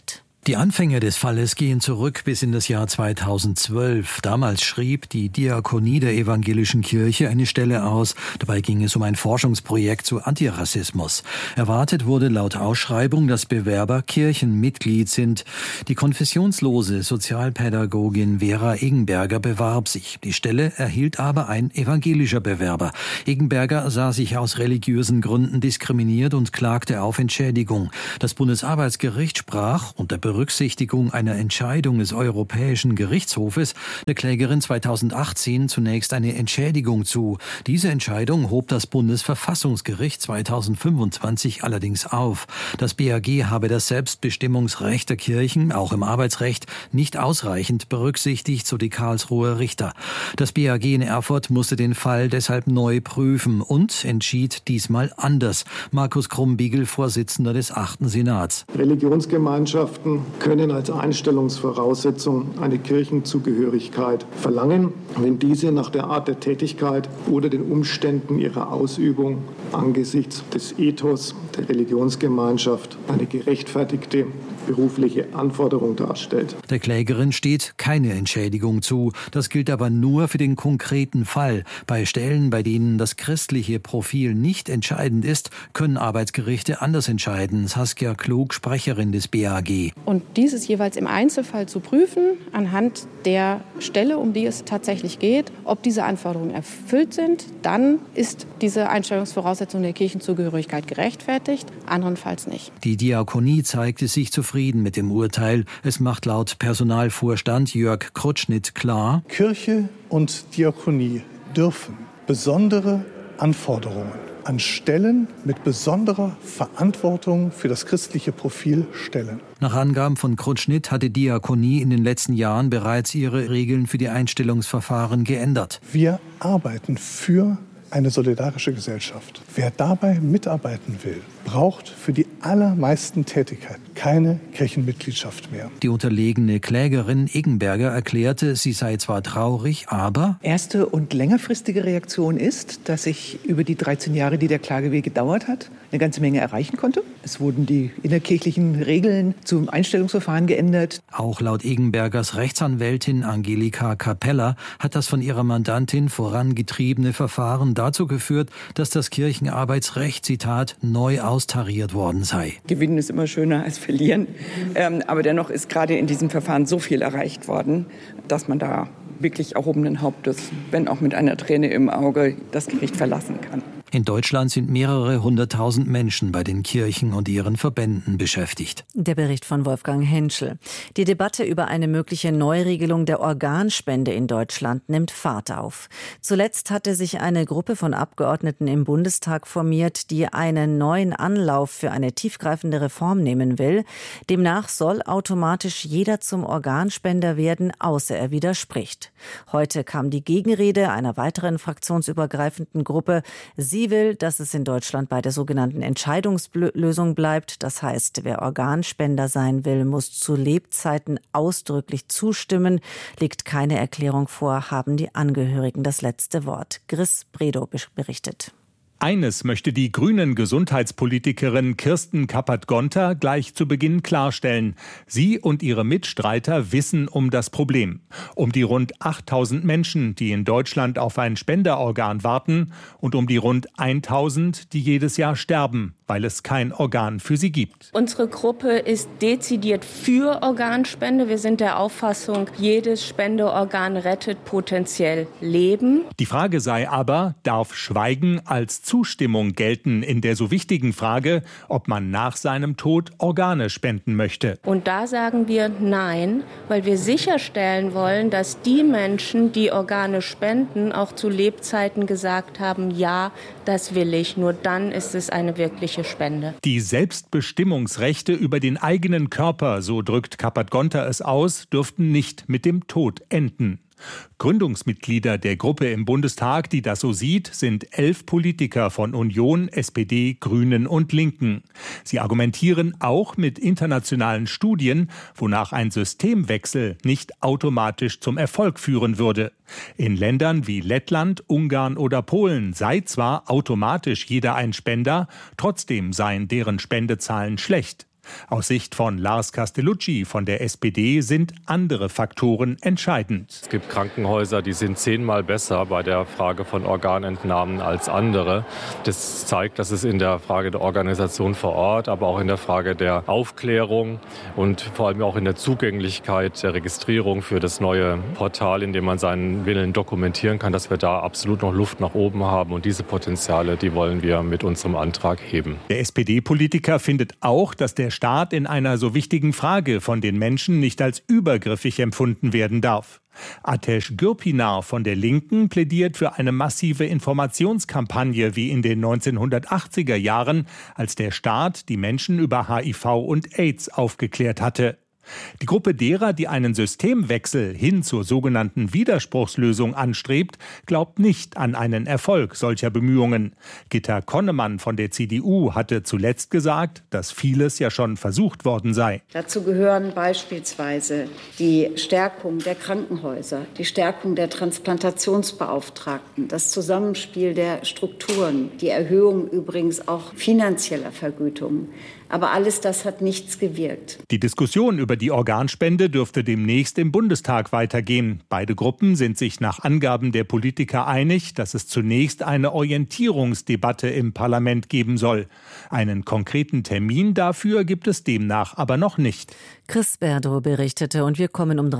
Die Anfänge des Falles gehen zurück bis in das Jahr 2012. Damals schrieb die Diakonie der Evangelischen Kirche eine Stelle aus. Dabei ging es um ein Forschungsprojekt zu Antirassismus. Erwartet wurde laut Ausschreibung, dass Bewerber Kirchenmitglied sind. Die konfessionslose Sozialpädagogin Vera Eggenberger bewarb sich. Die Stelle erhielt aber ein evangelischer Bewerber. Eggenberger sah sich aus religiösen Gründen diskriminiert und klagte auf Entschädigung. Das Bundesarbeitsgericht sprach unter Berücksichtigung einer Entscheidung des Europäischen Gerichtshofes der Klägerin 2018 zunächst eine Entschädigung zu. Diese Entscheidung hob das Bundesverfassungsgericht 2025 allerdings auf. Das BAG habe das Selbstbestimmungsrecht der Kirchen, auch im Arbeitsrecht, nicht ausreichend berücksichtigt, so die Karlsruher Richter. Das BAG in Erfurt musste den Fall deshalb neu prüfen und entschied diesmal anders. Markus Krumbiegel, Vorsitzender des 8. Senats. Religionsgemeinschaften können als Einstellungsvoraussetzung eine Kirchenzugehörigkeit verlangen, wenn diese nach der Art der Tätigkeit oder den Umständen ihrer Ausübung angesichts des Ethos der Religionsgemeinschaft eine gerechtfertigte berufliche Anforderung darstellt. Der Klägerin steht keine Entschädigung zu. Das gilt aber nur für den konkreten Fall. Bei Stellen, bei denen das christliche Profil nicht entscheidend ist, können Arbeitsgerichte anders entscheiden. Saskia Klug, Sprecherin des BAG. Und dieses jeweils im Einzelfall zu prüfen, anhand der Stelle, um die es tatsächlich geht, ob diese Anforderungen erfüllt sind, dann ist diese Einstellungsvoraussetzung der Kirchenzugehörigkeit gerechtfertigt, anderenfalls nicht. Die Diakonie zeigte sich zufrieden mit dem Urteil. Es macht laut Personalvorstand Jörg Krutschnitt klar: Kirche und Diakonie dürfen besondere Anforderungen an Stellen mit besonderer Verantwortung für das christliche Profil stellen. Nach Angaben von Krutschnitt hat die Diakonie in den letzten Jahren bereits ihre Regeln für die Einstellungsverfahren geändert. Wir arbeiten für eine solidarische Gesellschaft. Wer dabei mitarbeiten will, braucht für die allermeisten Tätigkeiten keine Kirchenmitgliedschaft mehr. Die unterlegene Klägerin Eggenberger erklärte, sie sei zwar traurig, aber erste und längerfristige Reaktion ist, dass ich über die 13 Jahre, die der Klageweg gedauert hat, eine ganze Menge erreichen konnte. Es wurden die innerkirchlichen Regeln zum Einstellungsverfahren geändert. Auch laut Eggenbergers Rechtsanwältin Angelika Capella hat das von ihrer Mandantin vorangetriebene Verfahren dazu geführt, dass das Kirchenarbeitsrecht, Zitat, neu austariert worden sei. Gewinnen ist immer schöner als verlieren. Aber dennoch ist gerade in diesem Verfahren so viel erreicht worden, dass man da wirklich erhobenen Hauptes, wenn auch mit einer Träne im Auge, das Gericht verlassen kann. In Deutschland sind mehrere 100.000 Menschen bei den Kirchen und ihren Verbänden beschäftigt. Der Bericht von Wolfgang Henschel. Die Debatte über eine mögliche Neuregelung der Organspende in Deutschland nimmt Fahrt auf. Zuletzt hatte sich eine Gruppe von Abgeordneten im Bundestag formiert, die einen neuen Anlauf für eine tiefgreifende Reform nehmen will. Demnach soll automatisch jeder zum Organspender werden, außer er widerspricht. Heute kam die Gegenrede einer weiteren fraktionsübergreifenden Gruppe. Sie will, dass es in Deutschland bei der sogenannten Entscheidungslösung bleibt. Das heißt, wer Organspender sein will, muss zu Lebzeiten ausdrücklich zustimmen. Liegt keine Erklärung vor, haben die Angehörigen das letzte Wort. Chris Bredow berichtet. Eines möchte die Grünen-Gesundheitspolitikerin Kirsten Kappert-Gonter gleich zu Beginn klarstellen. Sie und ihre Mitstreiter wissen um das Problem. Um die rund 8.000 Menschen, die in Deutschland auf ein Spenderorgan warten, und um die rund 1.000, die jedes Jahr sterben, weil es kein Organ für sie gibt. Unsere Gruppe ist dezidiert für Organspende. Wir sind der Auffassung, jedes Spendeorgan rettet potenziell Leben. Die Frage sei aber, darf Schweigen als Zustimmung gelten in der so wichtigen Frage, ob man nach seinem Tod Organe spenden möchte? Und da sagen wir nein, weil wir sicherstellen wollen, dass die Menschen, die Organe spenden, auch zu Lebzeiten gesagt haben, ja, das will ich. Nur dann ist es eine wirkliche Spende. Die Selbstbestimmungsrechte über den eigenen Körper, so drückt Kappert-Gonter es aus, dürften nicht mit dem Tod enden. Gründungsmitglieder der Gruppe im Bundestag, die das so sieht, sind 11 Politiker von Union, SPD, Grünen und Linken. Sie argumentieren auch mit internationalen Studien, wonach ein Systemwechsel nicht automatisch zum Erfolg führen würde. In Ländern wie Lettland, Ungarn oder Polen sei zwar automatisch jeder ein Spender, trotzdem seien deren Spendezahlen schlecht. Aus Sicht von Lars Castellucci von der SPD sind andere Faktoren entscheidend. Es gibt Krankenhäuser, die sind 10-mal besser bei der Frage von Organentnahmen als andere. Das zeigt, dass es in der Frage der Organisation vor Ort, aber auch in der Frage der Aufklärung und vor allem auch in der Zugänglichkeit der Registrierung für das neue Portal, in dem man seinen Willen dokumentieren kann, dass wir da absolut noch Luft nach oben haben. Und diese Potenziale, die wollen wir mit unserem Antrag heben. Der SPD-Politiker findet auch, dass der Staat in einer so wichtigen Frage von den Menschen nicht als übergriffig empfunden werden darf. Ateş Gürpınar von der Linken plädiert für eine massive Informationskampagne wie in den 1980er Jahren, als der Staat die Menschen über HIV und AIDS aufgeklärt hatte. Die Gruppe derer, die einen Systemwechsel hin zur sogenannten Widerspruchslösung anstrebt, glaubt nicht an einen Erfolg solcher Bemühungen. Gitta Konnemann von der CDU hatte zuletzt gesagt, dass vieles ja schon versucht worden sei. Dazu gehören beispielsweise die Stärkung der Krankenhäuser, die Stärkung der Transplantationsbeauftragten, das Zusammenspiel der Strukturen, die Erhöhung übrigens auch finanzieller Vergütungen. Aber alles das hat nichts gewirkt. Die Diskussion über die Organspende dürfte demnächst im Bundestag weitergehen. Beide Gruppen sind sich nach Angaben der Politiker einig, dass es zunächst eine Orientierungsdebatte im Parlament geben soll. Einen konkreten Termin dafür gibt es demnach aber noch nicht. Chris Berdow berichtete und wir kommen um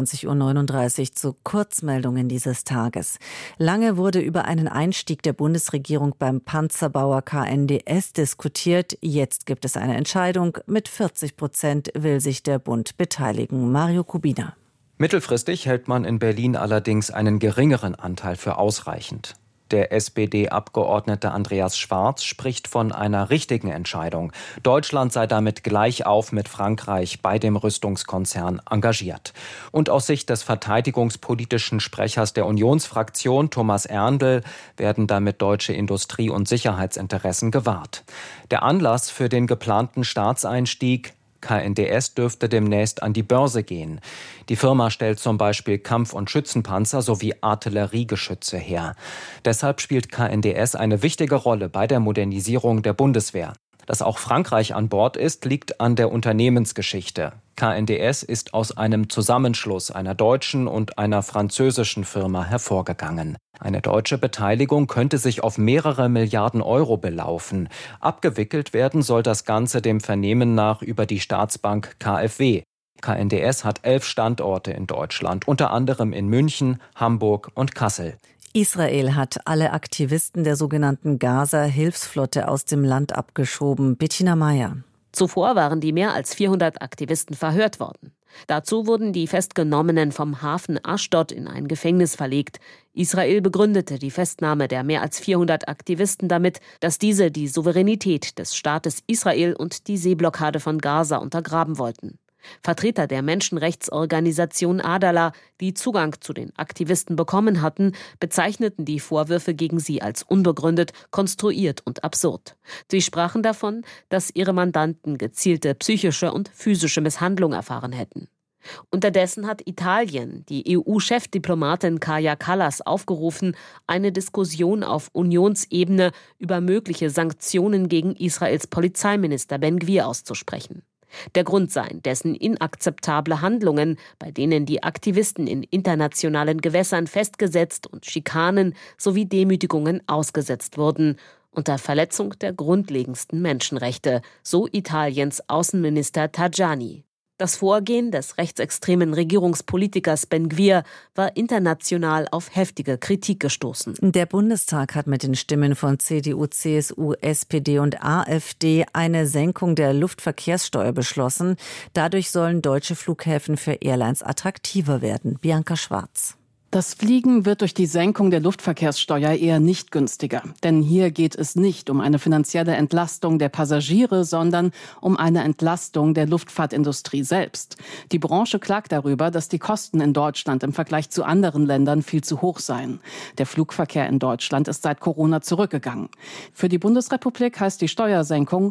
23.39 Uhr zu Kurzmeldungen dieses Tages. Lange wurde über einen Einstieg der Bundesregierung beim Panzerbauer KNDS diskutiert. Jetzt gibt es eine Entscheidung. Mit 40% will sich der Bund beteiligen. Mario Kubina. Mittelfristig hält man in Berlin allerdings einen geringeren Anteil für ausreichend. Der SPD-Abgeordnete Andreas Schwarz spricht von einer richtigen Entscheidung. Deutschland sei damit gleich auf mit Frankreich bei dem Rüstungskonzern engagiert. Und aus Sicht des verteidigungspolitischen Sprechers der Unionsfraktion, Thomas Erndl, werden damit deutsche Industrie- und Sicherheitsinteressen gewahrt. Der Anlass für den geplanten Staatseinstieg: KNDS dürfte demnächst an die Börse gehen. Die Firma stellt zum Beispiel Kampf- und Schützenpanzer sowie Artilleriegeschütze her. Deshalb spielt KNDS eine wichtige Rolle bei der Modernisierung der Bundeswehr. Dass auch Frankreich an Bord ist, liegt an der Unternehmensgeschichte. KNDS ist aus einem Zusammenschluss einer deutschen und einer französischen Firma hervorgegangen. Eine deutsche Beteiligung könnte sich auf mehrere Milliarden Euro belaufen. Abgewickelt werden soll das Ganze dem Vernehmen nach über die Staatsbank KfW. KNDS hat 11 Standorte in Deutschland, unter anderem in München, Hamburg und Kassel. Israel hat alle Aktivisten der sogenannten Gaza-Hilfsflotte aus dem Land abgeschoben. Bettina Meyer. Zuvor waren die mehr als 400 Aktivisten verhört worden. Dazu wurden die Festgenommenen vom Hafen Aschdod in ein Gefängnis verlegt. Israel begründete die Festnahme der mehr als 400 Aktivisten damit, dass diese die Souveränität des Staates Israel und die Seeblockade von Gaza untergraben wollten. Vertreter der Menschenrechtsorganisation Adala, die Zugang zu den Aktivisten bekommen hatten, bezeichneten die Vorwürfe gegen sie als unbegründet, konstruiert und absurd. Sie sprachen davon, dass ihre Mandanten gezielte psychische und physische Misshandlung erfahren hätten. Unterdessen hat Italien die EU-Chefdiplomatin Kaja Kallas aufgerufen, eine Diskussion auf Unionsebene über mögliche Sanktionen gegen Israels Polizeiminister Ben-Gvir auszusprechen. Der Grund seien dessen inakzeptable Handlungen, bei denen die Aktivisten in internationalen Gewässern festgesetzt und Schikanen sowie Demütigungen ausgesetzt wurden, unter Verletzung der grundlegendsten Menschenrechte, so Italiens Außenminister Tajani. Das Vorgehen des rechtsextremen Regierungspolitikers Ben-Gvir war international auf heftige Kritik gestoßen. Der Bundestag hat mit den Stimmen von CDU, CSU, SPD und AfD eine Senkung der Luftverkehrssteuer beschlossen. Dadurch sollen deutsche Flughäfen für Airlines attraktiver werden. Bianca Schwarz. Das Fliegen wird durch die Senkung der Luftverkehrssteuer eher nicht günstiger. Denn hier geht es nicht um eine finanzielle Entlastung der Passagiere, sondern um eine Entlastung der Luftfahrtindustrie selbst. Die Branche klagt darüber, dass die Kosten in Deutschland im Vergleich zu anderen Ländern viel zu hoch seien. Der Flugverkehr in Deutschland ist seit Corona zurückgegangen. Für die Bundesrepublik heißt die Steuersenkung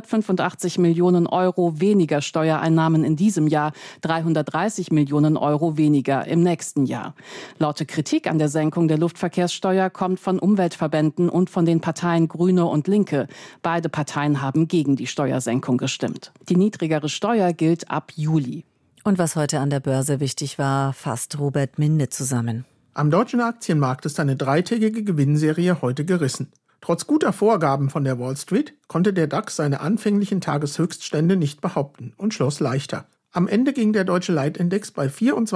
185 Millionen Euro weniger Steuereinnahmen in diesem Jahr, 330 Millionen Euro weniger im nächsten Jahr. Laute Kritik an der Senkung der Luftverkehrssteuer kommt von Umweltverbänden und von den Parteien Grüne und Linke. Beide Parteien haben gegen die Steuersenkung gestimmt. Die niedrigere Steuer gilt ab Juli. Und was heute an der Börse wichtig war, fasst Robert Minde zusammen. Am deutschen Aktienmarkt ist eine dreitägige Gewinnserie heute gerissen. Trotz guter Vorgaben von der Wall Street konnte der DAX seine anfänglichen Tageshöchststände nicht behaupten und schloss leichter. Am Ende ging der deutsche Leitindex bei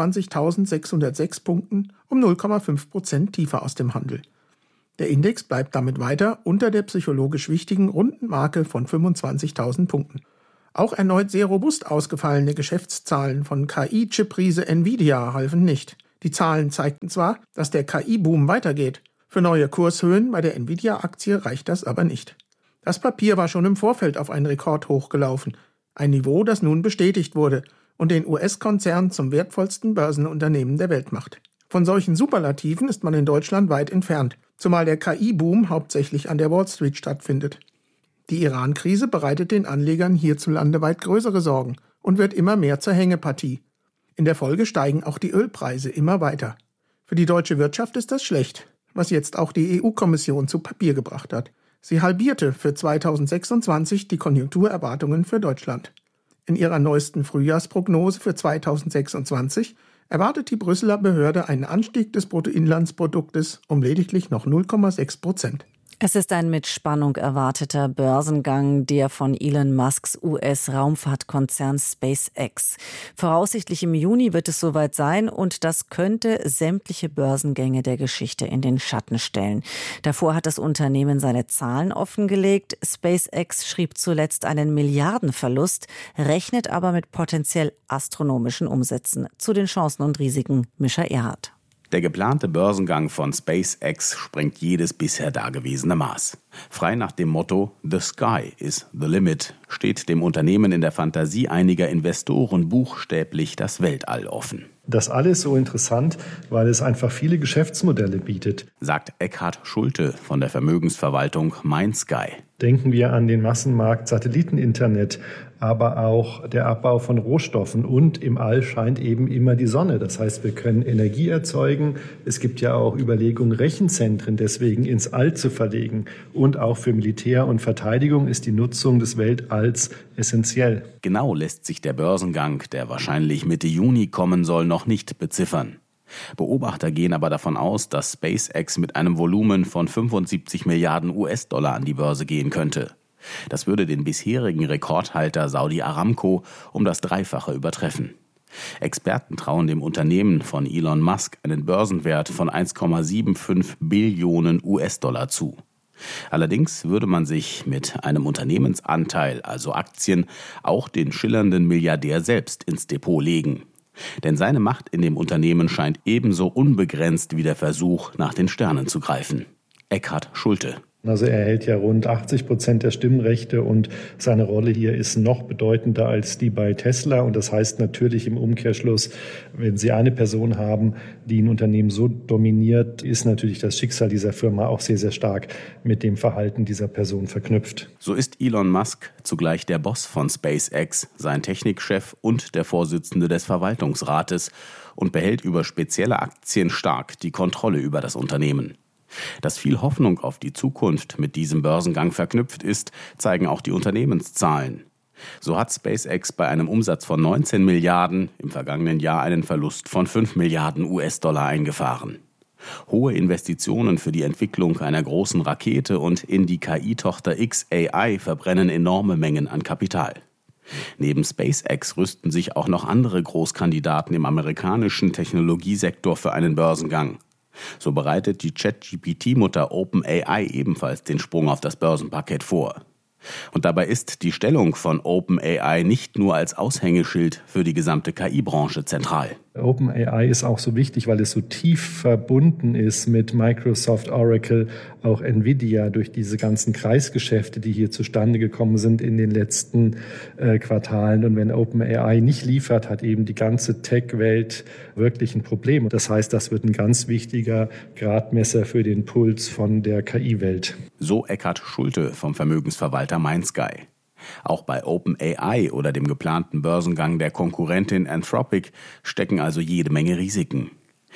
24.606 Punkten um 0,5% tiefer aus dem Handel. Der Index bleibt damit weiter unter der psychologisch wichtigen runden Marke von 25.000 Punkten. Auch erneut sehr robust ausgefallene Geschäftszahlen von KI-Chip-Riese Nvidia halfen nicht. Die Zahlen zeigten zwar, dass der KI-Boom weitergeht. Für neue Kurshöhen bei der Nvidia-Aktie reicht das aber nicht. Das Papier war schon im Vorfeld auf einen Rekordhoch gelaufen. Ein Niveau, das nun bestätigt wurde und den US-Konzern zum wertvollsten Börsenunternehmen der Welt macht. Von solchen Superlativen ist man in Deutschland weit entfernt, zumal der KI-Boom hauptsächlich an der Wall Street stattfindet. Die Iran-Krise bereitet den Anlegern hierzulande weit größere Sorgen und wird immer mehr zur Hängepartie. In der Folge steigen auch die Ölpreise immer weiter. Für die deutsche Wirtschaft ist das schlecht, was jetzt auch die EU-Kommission zu Papier gebracht hat. Sie halbierte für 2026 die Konjunkturerwartungen für Deutschland. In ihrer neuesten Frühjahrsprognose für 2026 erwartet die Brüsseler Behörde einen Anstieg des Bruttoinlandsproduktes um lediglich noch 0,6%. Es ist ein mit Spannung erwarteter Börsengang, der von Elon Musks US-Raumfahrtkonzern SpaceX. Voraussichtlich im Juni wird es soweit sein und das könnte sämtliche Börsengänge der Geschichte in den Schatten stellen. Davor hat das Unternehmen seine Zahlen offengelegt. SpaceX schrieb zuletzt einen Milliardenverlust, rechnet aber mit potenziell astronomischen Umsätzen. Zu den Chancen und Risiken Mischa Erhardt. Der geplante Börsengang von SpaceX sprengt jedes bisher dagewesene Maß. Frei nach dem Motto "The sky is the limit" steht dem Unternehmen in der Fantasie einiger Investoren buchstäblich das Weltall offen. Das alles so interessant, weil es einfach viele Geschäftsmodelle bietet, sagt Eckhard Schulte von der Vermögensverwaltung MindSky. Denken wir an den Massenmarkt Satelliteninternet, aber auch der Abbau von Rohstoffen. Und im All scheint eben immer die Sonne. Das heißt, wir können Energie erzeugen. Es gibt ja auch Überlegungen, Rechenzentren deswegen ins All zu verlegen. Und auch für Militär und Verteidigung ist die Nutzung des Weltalls essentiell. Genau lässt sich der Börsengang, der wahrscheinlich Mitte Juni kommen soll, noch nicht beziffern. Beobachter gehen aber davon aus, dass SpaceX mit einem Volumen von 75 Milliarden US-Dollar an die Börse gehen könnte. Das würde den bisherigen Rekordhalter Saudi Aramco um das Dreifache übertreffen. Experten trauen dem Unternehmen von Elon Musk einen Börsenwert von 1,75 Billionen US-Dollar zu. Allerdings würde man sich mit einem Unternehmensanteil, also Aktien, auch den schillernden Milliardär selbst ins Depot legen. Denn seine Macht in dem Unternehmen scheint ebenso unbegrenzt wie der Versuch, nach den Sternen zu greifen. Eckhard Schulte. Also er hält ja rund 80% der Stimmrechte und seine Rolle hier ist noch bedeutender als die bei Tesla. Und das heißt natürlich im Umkehrschluss, wenn Sie eine Person haben, die ein Unternehmen so dominiert, ist natürlich das Schicksal dieser Firma auch sehr, sehr stark mit dem Verhalten dieser Person verknüpft. So ist Elon Musk zugleich der Boss von SpaceX, sein Technikchef und der Vorsitzende des Verwaltungsrates und behält über spezielle Aktien stark die Kontrolle über das Unternehmen. Dass viel Hoffnung auf die Zukunft mit diesem Börsengang verknüpft ist, zeigen auch die Unternehmenszahlen. So hat SpaceX bei einem Umsatz von 19 Milliarden im vergangenen Jahr einen Verlust von 5 Milliarden US-Dollar eingefahren. Hohe Investitionen für die Entwicklung einer großen Rakete und in die KI-Tochter xAI verbrennen enorme Mengen an Kapital. Neben SpaceX rüsten sich auch noch andere Großkandidaten im amerikanischen Technologiesektor für einen Börsengang. So bereitet die ChatGPT-Mutter OpenAI ebenfalls den Sprung auf das Börsenparkett vor. Und dabei ist die Stellung von OpenAI nicht nur als Aushängeschild für die gesamte KI-Branche zentral. OpenAI ist auch so wichtig, weil es so tief verbunden ist mit Microsoft, Oracle, auch Nvidia durch diese ganzen Kreisgeschäfte, die hier zustande gekommen sind in den letzten Quartalen. Und wenn OpenAI nicht liefert, hat eben die ganze Tech-Welt wirklich ein Problem. Das heißt, das wird ein ganz wichtiger Gradmesser für den Puls von der KI-Welt. So Eckhard Schulte vom Vermögensverwalter MindSky. Auch bei OpenAI oder dem geplanten Börsengang der Konkurrentin Anthropic stecken also jede Menge Risiken.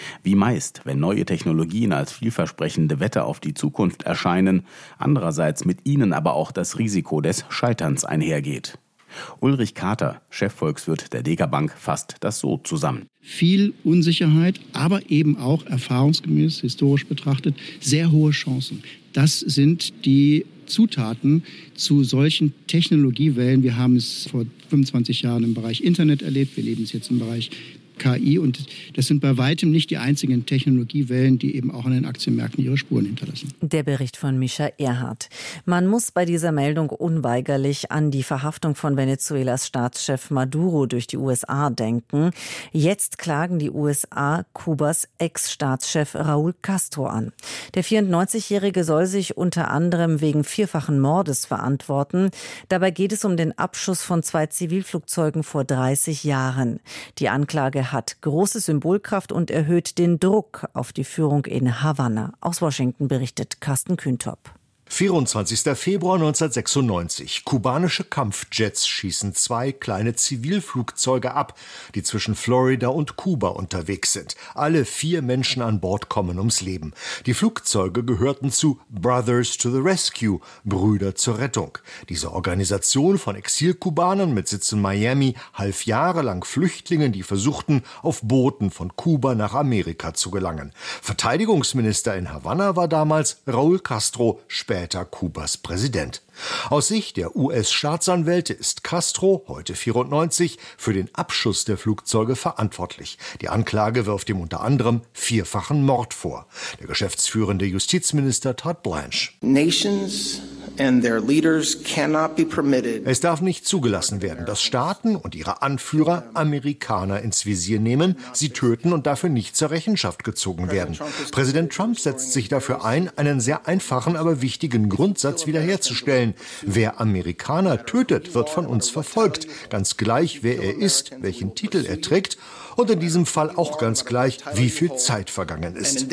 Wie meist, wenn neue Technologien als vielversprechende Wette auf die Zukunft erscheinen, andererseits mit ihnen aber auch das Risiko des Scheiterns einhergeht. Ulrich Kater, Chefvolkswirt der Deka Bank, fasst das so zusammen. Viel Unsicherheit, aber eben auch erfahrungsgemäß, historisch betrachtet, sehr hohe Chancen. Das sind die Zutaten zu solchen Technologiewellen. Wir haben es vor 25 Jahren im Bereich Internet erlebt, wir leben es jetzt im Bereich KI und das sind bei weitem nicht die einzigen Technologiewellen, die eben auch an den Aktienmärkten ihre Spuren hinterlassen. Der Bericht von Mischa Erhardt. Man muss bei dieser Meldung unweigerlich an die Verhaftung von Venezuelas Staatschef Maduro durch die USA denken. Jetzt klagen die USA Kubas Ex-Staatschef Raúl Castro an. Der 94-Jährige soll sich unter anderem wegen 4-fachen Mordes verantworten. Dabei geht es um den Abschuss von 2 Zivilflugzeugen vor 30 Jahren. Die Anklage hat große Symbolkraft und erhöht den Druck auf die Führung in Havanna. Aus Washington berichtet Carsten Kühntop. 24. Februar 1996. Kubanische Kampfjets schießen 2 kleine Zivilflugzeuge ab, die zwischen Florida und Kuba unterwegs sind. Alle 4 Menschen an Bord kommen ums Leben. Die Flugzeuge gehörten zu Brothers to the Rescue, Brüder zur Rettung. Diese Organisation von Exilkubanern mit Sitz in Miami half jahrelang Flüchtlingen, die versuchten, auf Booten von Kuba nach Amerika zu gelangen. Verteidigungsminister in Havanna war damals Raúl Castro, später Kubas Präsident. Aus Sicht der US-Staatsanwälte ist Castro, heute 94, für den Abschuss der Flugzeuge verantwortlich. Die Anklage wirft ihm unter anderem 4-fachen Mord vor. Der geschäftsführende Justizminister Todd Blanche. Es darf nicht zugelassen werden, dass Staaten und ihre Anführer Amerikaner ins Visier nehmen, sie töten und dafür nicht zur Rechenschaft gezogen werden. Präsident Trump setzt sich dafür ein, einen sehr einfachen, aber wichtigen Grundsatz wiederherzustellen. Wer Amerikaner tötet, wird von uns verfolgt, ganz gleich, wer er ist, welchen Titel er trägt und in diesem Fall auch ganz gleich, wie viel Zeit vergangen ist.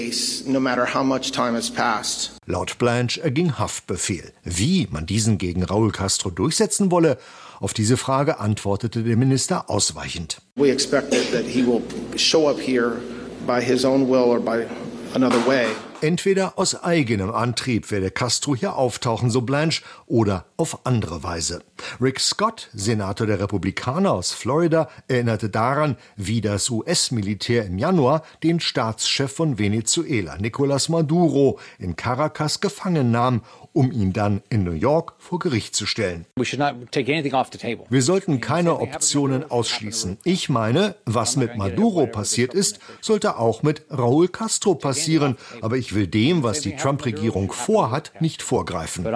Laut Blanche erging Haftbefehl. Wie man diesen gegen Raúl Castro durchsetzen wolle, auf diese Frage antwortete der Minister ausweichend. We expect that he will show up here by his own will or by another way. Entweder aus eigenem Antrieb werde Castro hier auftauchen, so Blanche, oder auf andere Weise. Rick Scott, Senator der Republikaner aus Florida, erinnerte daran, wie das US-Militär im Januar den Staatschef von Venezuela, Nicolás Maduro, in Caracas gefangen nahm, um ihn dann in New York vor Gericht zu stellen. Wir sollten keine Optionen ausschließen. Ich meine, was mit Maduro passiert ist, sollte auch mit Raúl Castro passieren. Aber ich will dem, was die Trump-Regierung vorhat, nicht vorgreifen.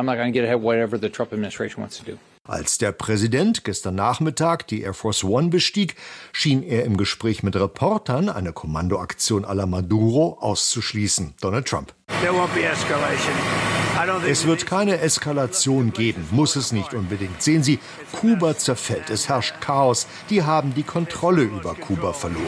Als der Präsident gestern Nachmittag die Air Force One bestieg, schien er im Gespräch mit Reportern eine Kommandoaktion à la Maduro auszuschließen. Donald Trump. Es wird keine Eskalation geben, muss es nicht unbedingt. Sehen Sie, Kuba zerfällt, es herrscht Chaos. Die haben die Kontrolle über Kuba verloren.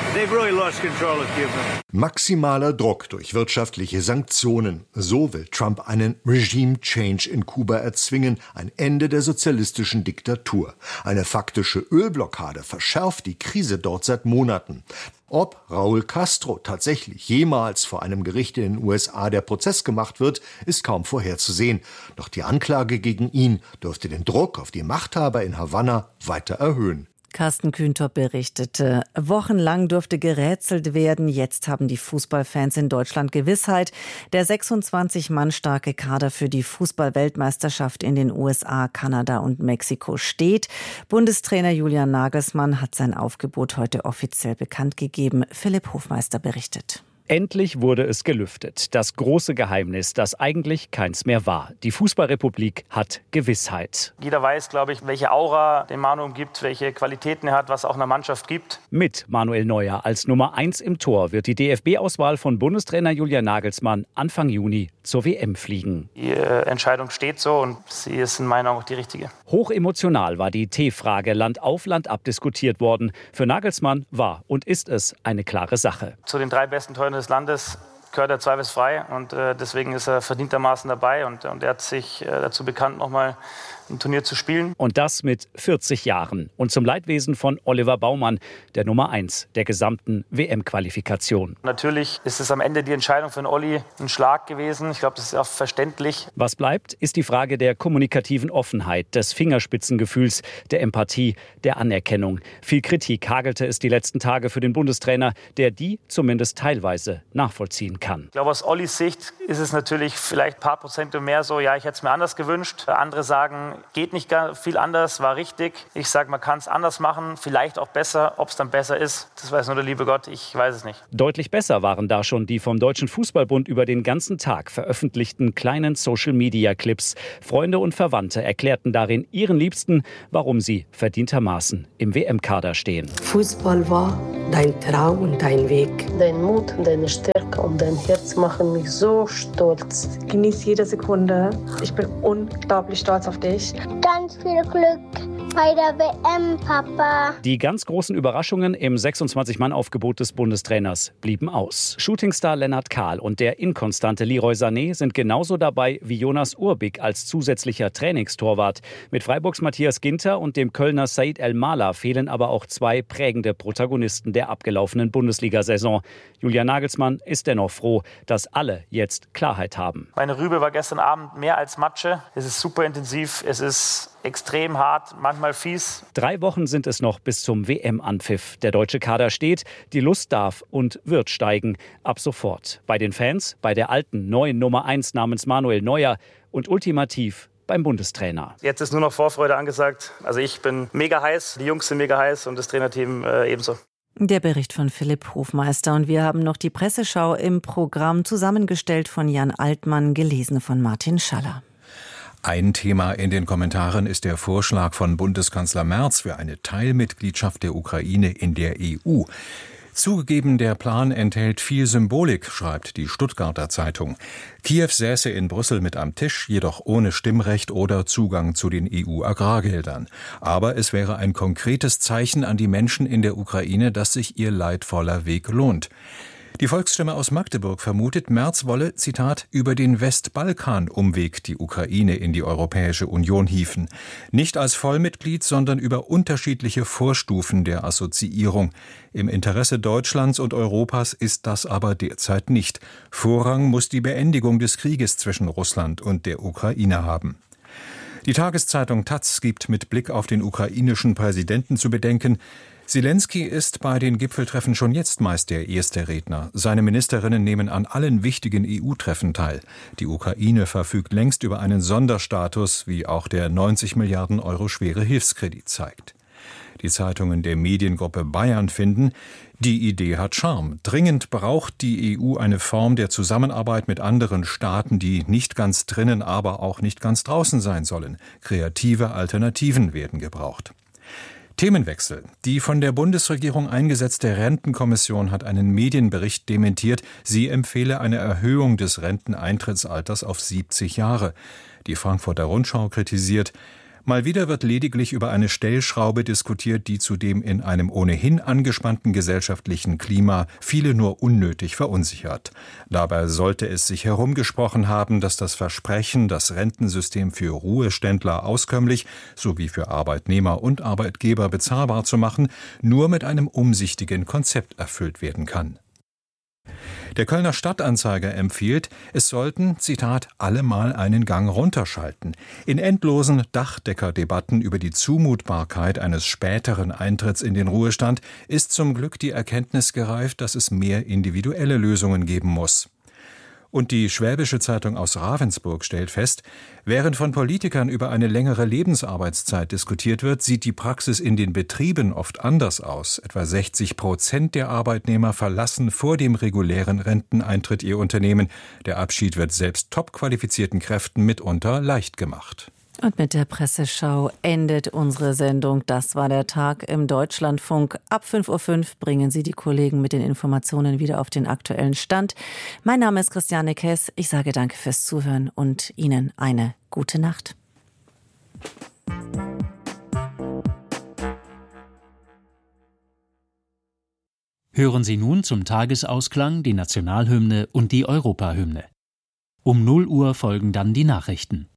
Maximaler Druck durch wirtschaftliche Sanktionen. So will Trump einen Regime-Change in Kuba erzwingen, ein Ende der sozialistischen Diktatur. Eine faktische Ölblockade verschärft die Krise dort seit Monaten. Ob Raúl Castro tatsächlich jemals vor einem Gericht in den USA der Prozess gemacht wird, ist kaum vorherzusehen. Doch die Anklage gegen ihn dürfte den Druck auf die Machthaber in Havanna weiter erhöhen. Carsten Kühntop berichtete, wochenlang durfte gerätselt werden. Jetzt haben die Fußballfans in Deutschland Gewissheit. Der 26 Mann starke Kader für die Fußball-Weltmeisterschaft in den USA, Kanada und Mexiko steht. Bundestrainer Julian Nagelsmann hat sein Aufgebot heute offiziell bekannt gegeben. Philipp Hofmeister berichtet. Endlich wurde es gelüftet. Das große Geheimnis, das eigentlich keins mehr war. Die Fußballrepublik hat Gewissheit. Jeder weiß, glaube ich, welche Aura den Manu umgibt, welche Qualitäten er hat, was auch einer Mannschaft gibt. Mit Manuel Neuer als Nummer 1 im Tor wird die DFB-Auswahl von Bundestrainer Julian Nagelsmann Anfang Juni zur WM fliegen. Die Entscheidung steht so und sie ist in meinen Augen auch die richtige. Hochemotional war die T-Frage Land auf, Land ab diskutiert worden. Für Nagelsmann war und ist es eine klare Sache. Zu den 3 besten Torhütern des Landes gehört er zweifelsfrei und deswegen ist er verdientermaßen dabei und er hat sich dazu bekannt, nochmal ein Turnier zu spielen. Und das mit 40 Jahren. Und zum Leidwesen von Oliver Baumann, der Nummer 1 der gesamten WM-Qualifikation. Natürlich ist es am Ende die Entscheidung für den Olli ein Schlag gewesen. Ich glaube, das ist auch verständlich. Was bleibt, ist die Frage der kommunikativen Offenheit, des Fingerspitzengefühls, der Empathie, der Anerkennung. Viel Kritik hagelte es die letzten Tage für den Bundestrainer, der die zumindest teilweise nachvollziehen kann. Ich glaube, aus Ollis Sicht ist es natürlich vielleicht ein paar Prozent mehr so, ja, ich hätte es mir anders gewünscht. Andere sagen, geht nicht viel anders, war richtig. Ich sage, man kann es anders machen, vielleicht auch besser. Ob es dann besser ist, das weiß nur der liebe Gott, ich weiß es nicht. Deutlich besser waren da schon die vom Deutschen Fußballbund über den ganzen Tag veröffentlichten kleinen Social-Media-Clips. Freunde und Verwandte erklärten darin ihren Liebsten, warum sie verdientermaßen im WM-Kader stehen. Fußball war dein Traum und dein Weg. Dein Mut, deine Stärke und dein Herz machen mich so stolz. Genieß jede Sekunde. Ich bin unglaublich stolz auf dich. Ganz viel Glück bei der WM, Papa. Die ganz großen Überraschungen im 26-Mann-Aufgebot des Bundestrainers blieben aus. Shootingstar Lennart Kahl und der inkonstante Leroy Sané sind genauso dabei wie Jonas Urbik als zusätzlicher Trainingstorwart. Mit Freiburgs Matthias Ginter und dem Kölner Said El-Mala fehlen aber auch zwei prägende Protagonisten der abgelaufenen Bundesliga-Saison. Julian Nagelsmann ist dennoch froh, dass alle jetzt Klarheit haben. Meine Rübe war gestern Abend mehr als Matsche. Es ist super intensiv, es ist extrem hart, manchmal fies. 3 Wochen sind es noch bis zum WM-Anpfiff. Der deutsche Kader steht, die Lust darf und wird steigen. Ab sofort. Bei den Fans, bei der alten, neuen Nummer 1 namens Manuel Neuer und ultimativ beim Bundestrainer. Jetzt ist nur noch Vorfreude angesagt. Also ich bin mega heiß, die Jungs sind mega heiß und das Trainerteam ebenso. Der Bericht von Philipp Hofmeister. Und wir haben noch die Presseschau im Programm, zusammengestellt von Jan Altmann, gelesen von Martin Schaller. Ein Thema in den Kommentaren ist der Vorschlag von Bundeskanzler Merz für eine Teilmitgliedschaft der Ukraine in der EU. Zugegeben, der Plan enthält viel Symbolik, schreibt die Stuttgarter Zeitung. Kiew säße in Brüssel mit am Tisch, jedoch ohne Stimmrecht oder Zugang zu den EU-Agrargeldern. Aber es wäre ein konkretes Zeichen an die Menschen in der Ukraine, dass sich ihr leidvoller Weg lohnt. Die Volksstimme aus Magdeburg vermutet, Merz wolle, Zitat, über den Westbalkan-Umweg die Ukraine in die Europäische Union hieven. Nicht als Vollmitglied, sondern über unterschiedliche Vorstufen der Assoziierung. Im Interesse Deutschlands und Europas ist das aber derzeit nicht. Vorrang muss die Beendigung des Krieges zwischen Russland und der Ukraine haben. Die Tageszeitung taz gibt mit Blick auf den ukrainischen Präsidenten zu bedenken, Selenskyj ist bei den Gipfeltreffen schon jetzt meist der erste Redner. Seine Ministerinnen nehmen an allen wichtigen EU-Treffen teil. Die Ukraine verfügt längst über einen Sonderstatus, wie auch der 90 Milliarden Euro schwere Hilfskredit zeigt. Die Zeitungen der Mediengruppe Bayern finden, die Idee hat Charme. Dringend braucht die EU eine Form der Zusammenarbeit mit anderen Staaten, die nicht ganz drinnen, aber auch nicht ganz draußen sein sollen. Kreative Alternativen werden gebraucht. Themenwechsel. Die von der Bundesregierung eingesetzte Rentenkommission hat einen Medienbericht dementiert. Sie empfehle eine Erhöhung des Renteneintrittsalters auf 70 Jahre. Die Frankfurter Rundschau kritisiert, mal wieder wird lediglich über eine Stellschraube diskutiert, die zudem in einem ohnehin angespannten gesellschaftlichen Klima viele nur unnötig verunsichert. Dabei sollte es sich herumgesprochen haben, dass das Versprechen, das Rentensystem für Ruheständler auskömmlich sowie für Arbeitnehmer und Arbeitgeber bezahlbar zu machen, nur mit einem umsichtigen Konzept erfüllt werden kann. Der Kölner Stadtanzeiger empfiehlt, es sollten, Zitat, alle mal einen Gang runterschalten. In endlosen Dachdeckerdebatten über die Zumutbarkeit eines späteren Eintritts in den Ruhestand ist zum Glück die Erkenntnis gereift, dass es mehr individuelle Lösungen geben muss. Und die Schwäbische Zeitung aus Ravensburg stellt fest, während von Politikern über eine längere Lebensarbeitszeit diskutiert wird, sieht die Praxis in den Betrieben oft anders aus. Etwa 60% der Arbeitnehmer verlassen vor dem regulären Renteneintritt ihr Unternehmen. Der Abschied wird selbst topqualifizierten Kräften mitunter leicht gemacht. Und mit der Presseschau endet unsere Sendung. Das war der Tag im Deutschlandfunk. Ab 5:05 Uhr bringen Sie die Kollegen mit den Informationen wieder auf den aktuellen Stand. Mein Name ist Christiane Kess. Ich sage danke fürs Zuhören und Ihnen eine gute Nacht. Hören Sie nun zum Tagesausklang die Nationalhymne und die Europahymne. Um 0 Uhr folgen dann die Nachrichten.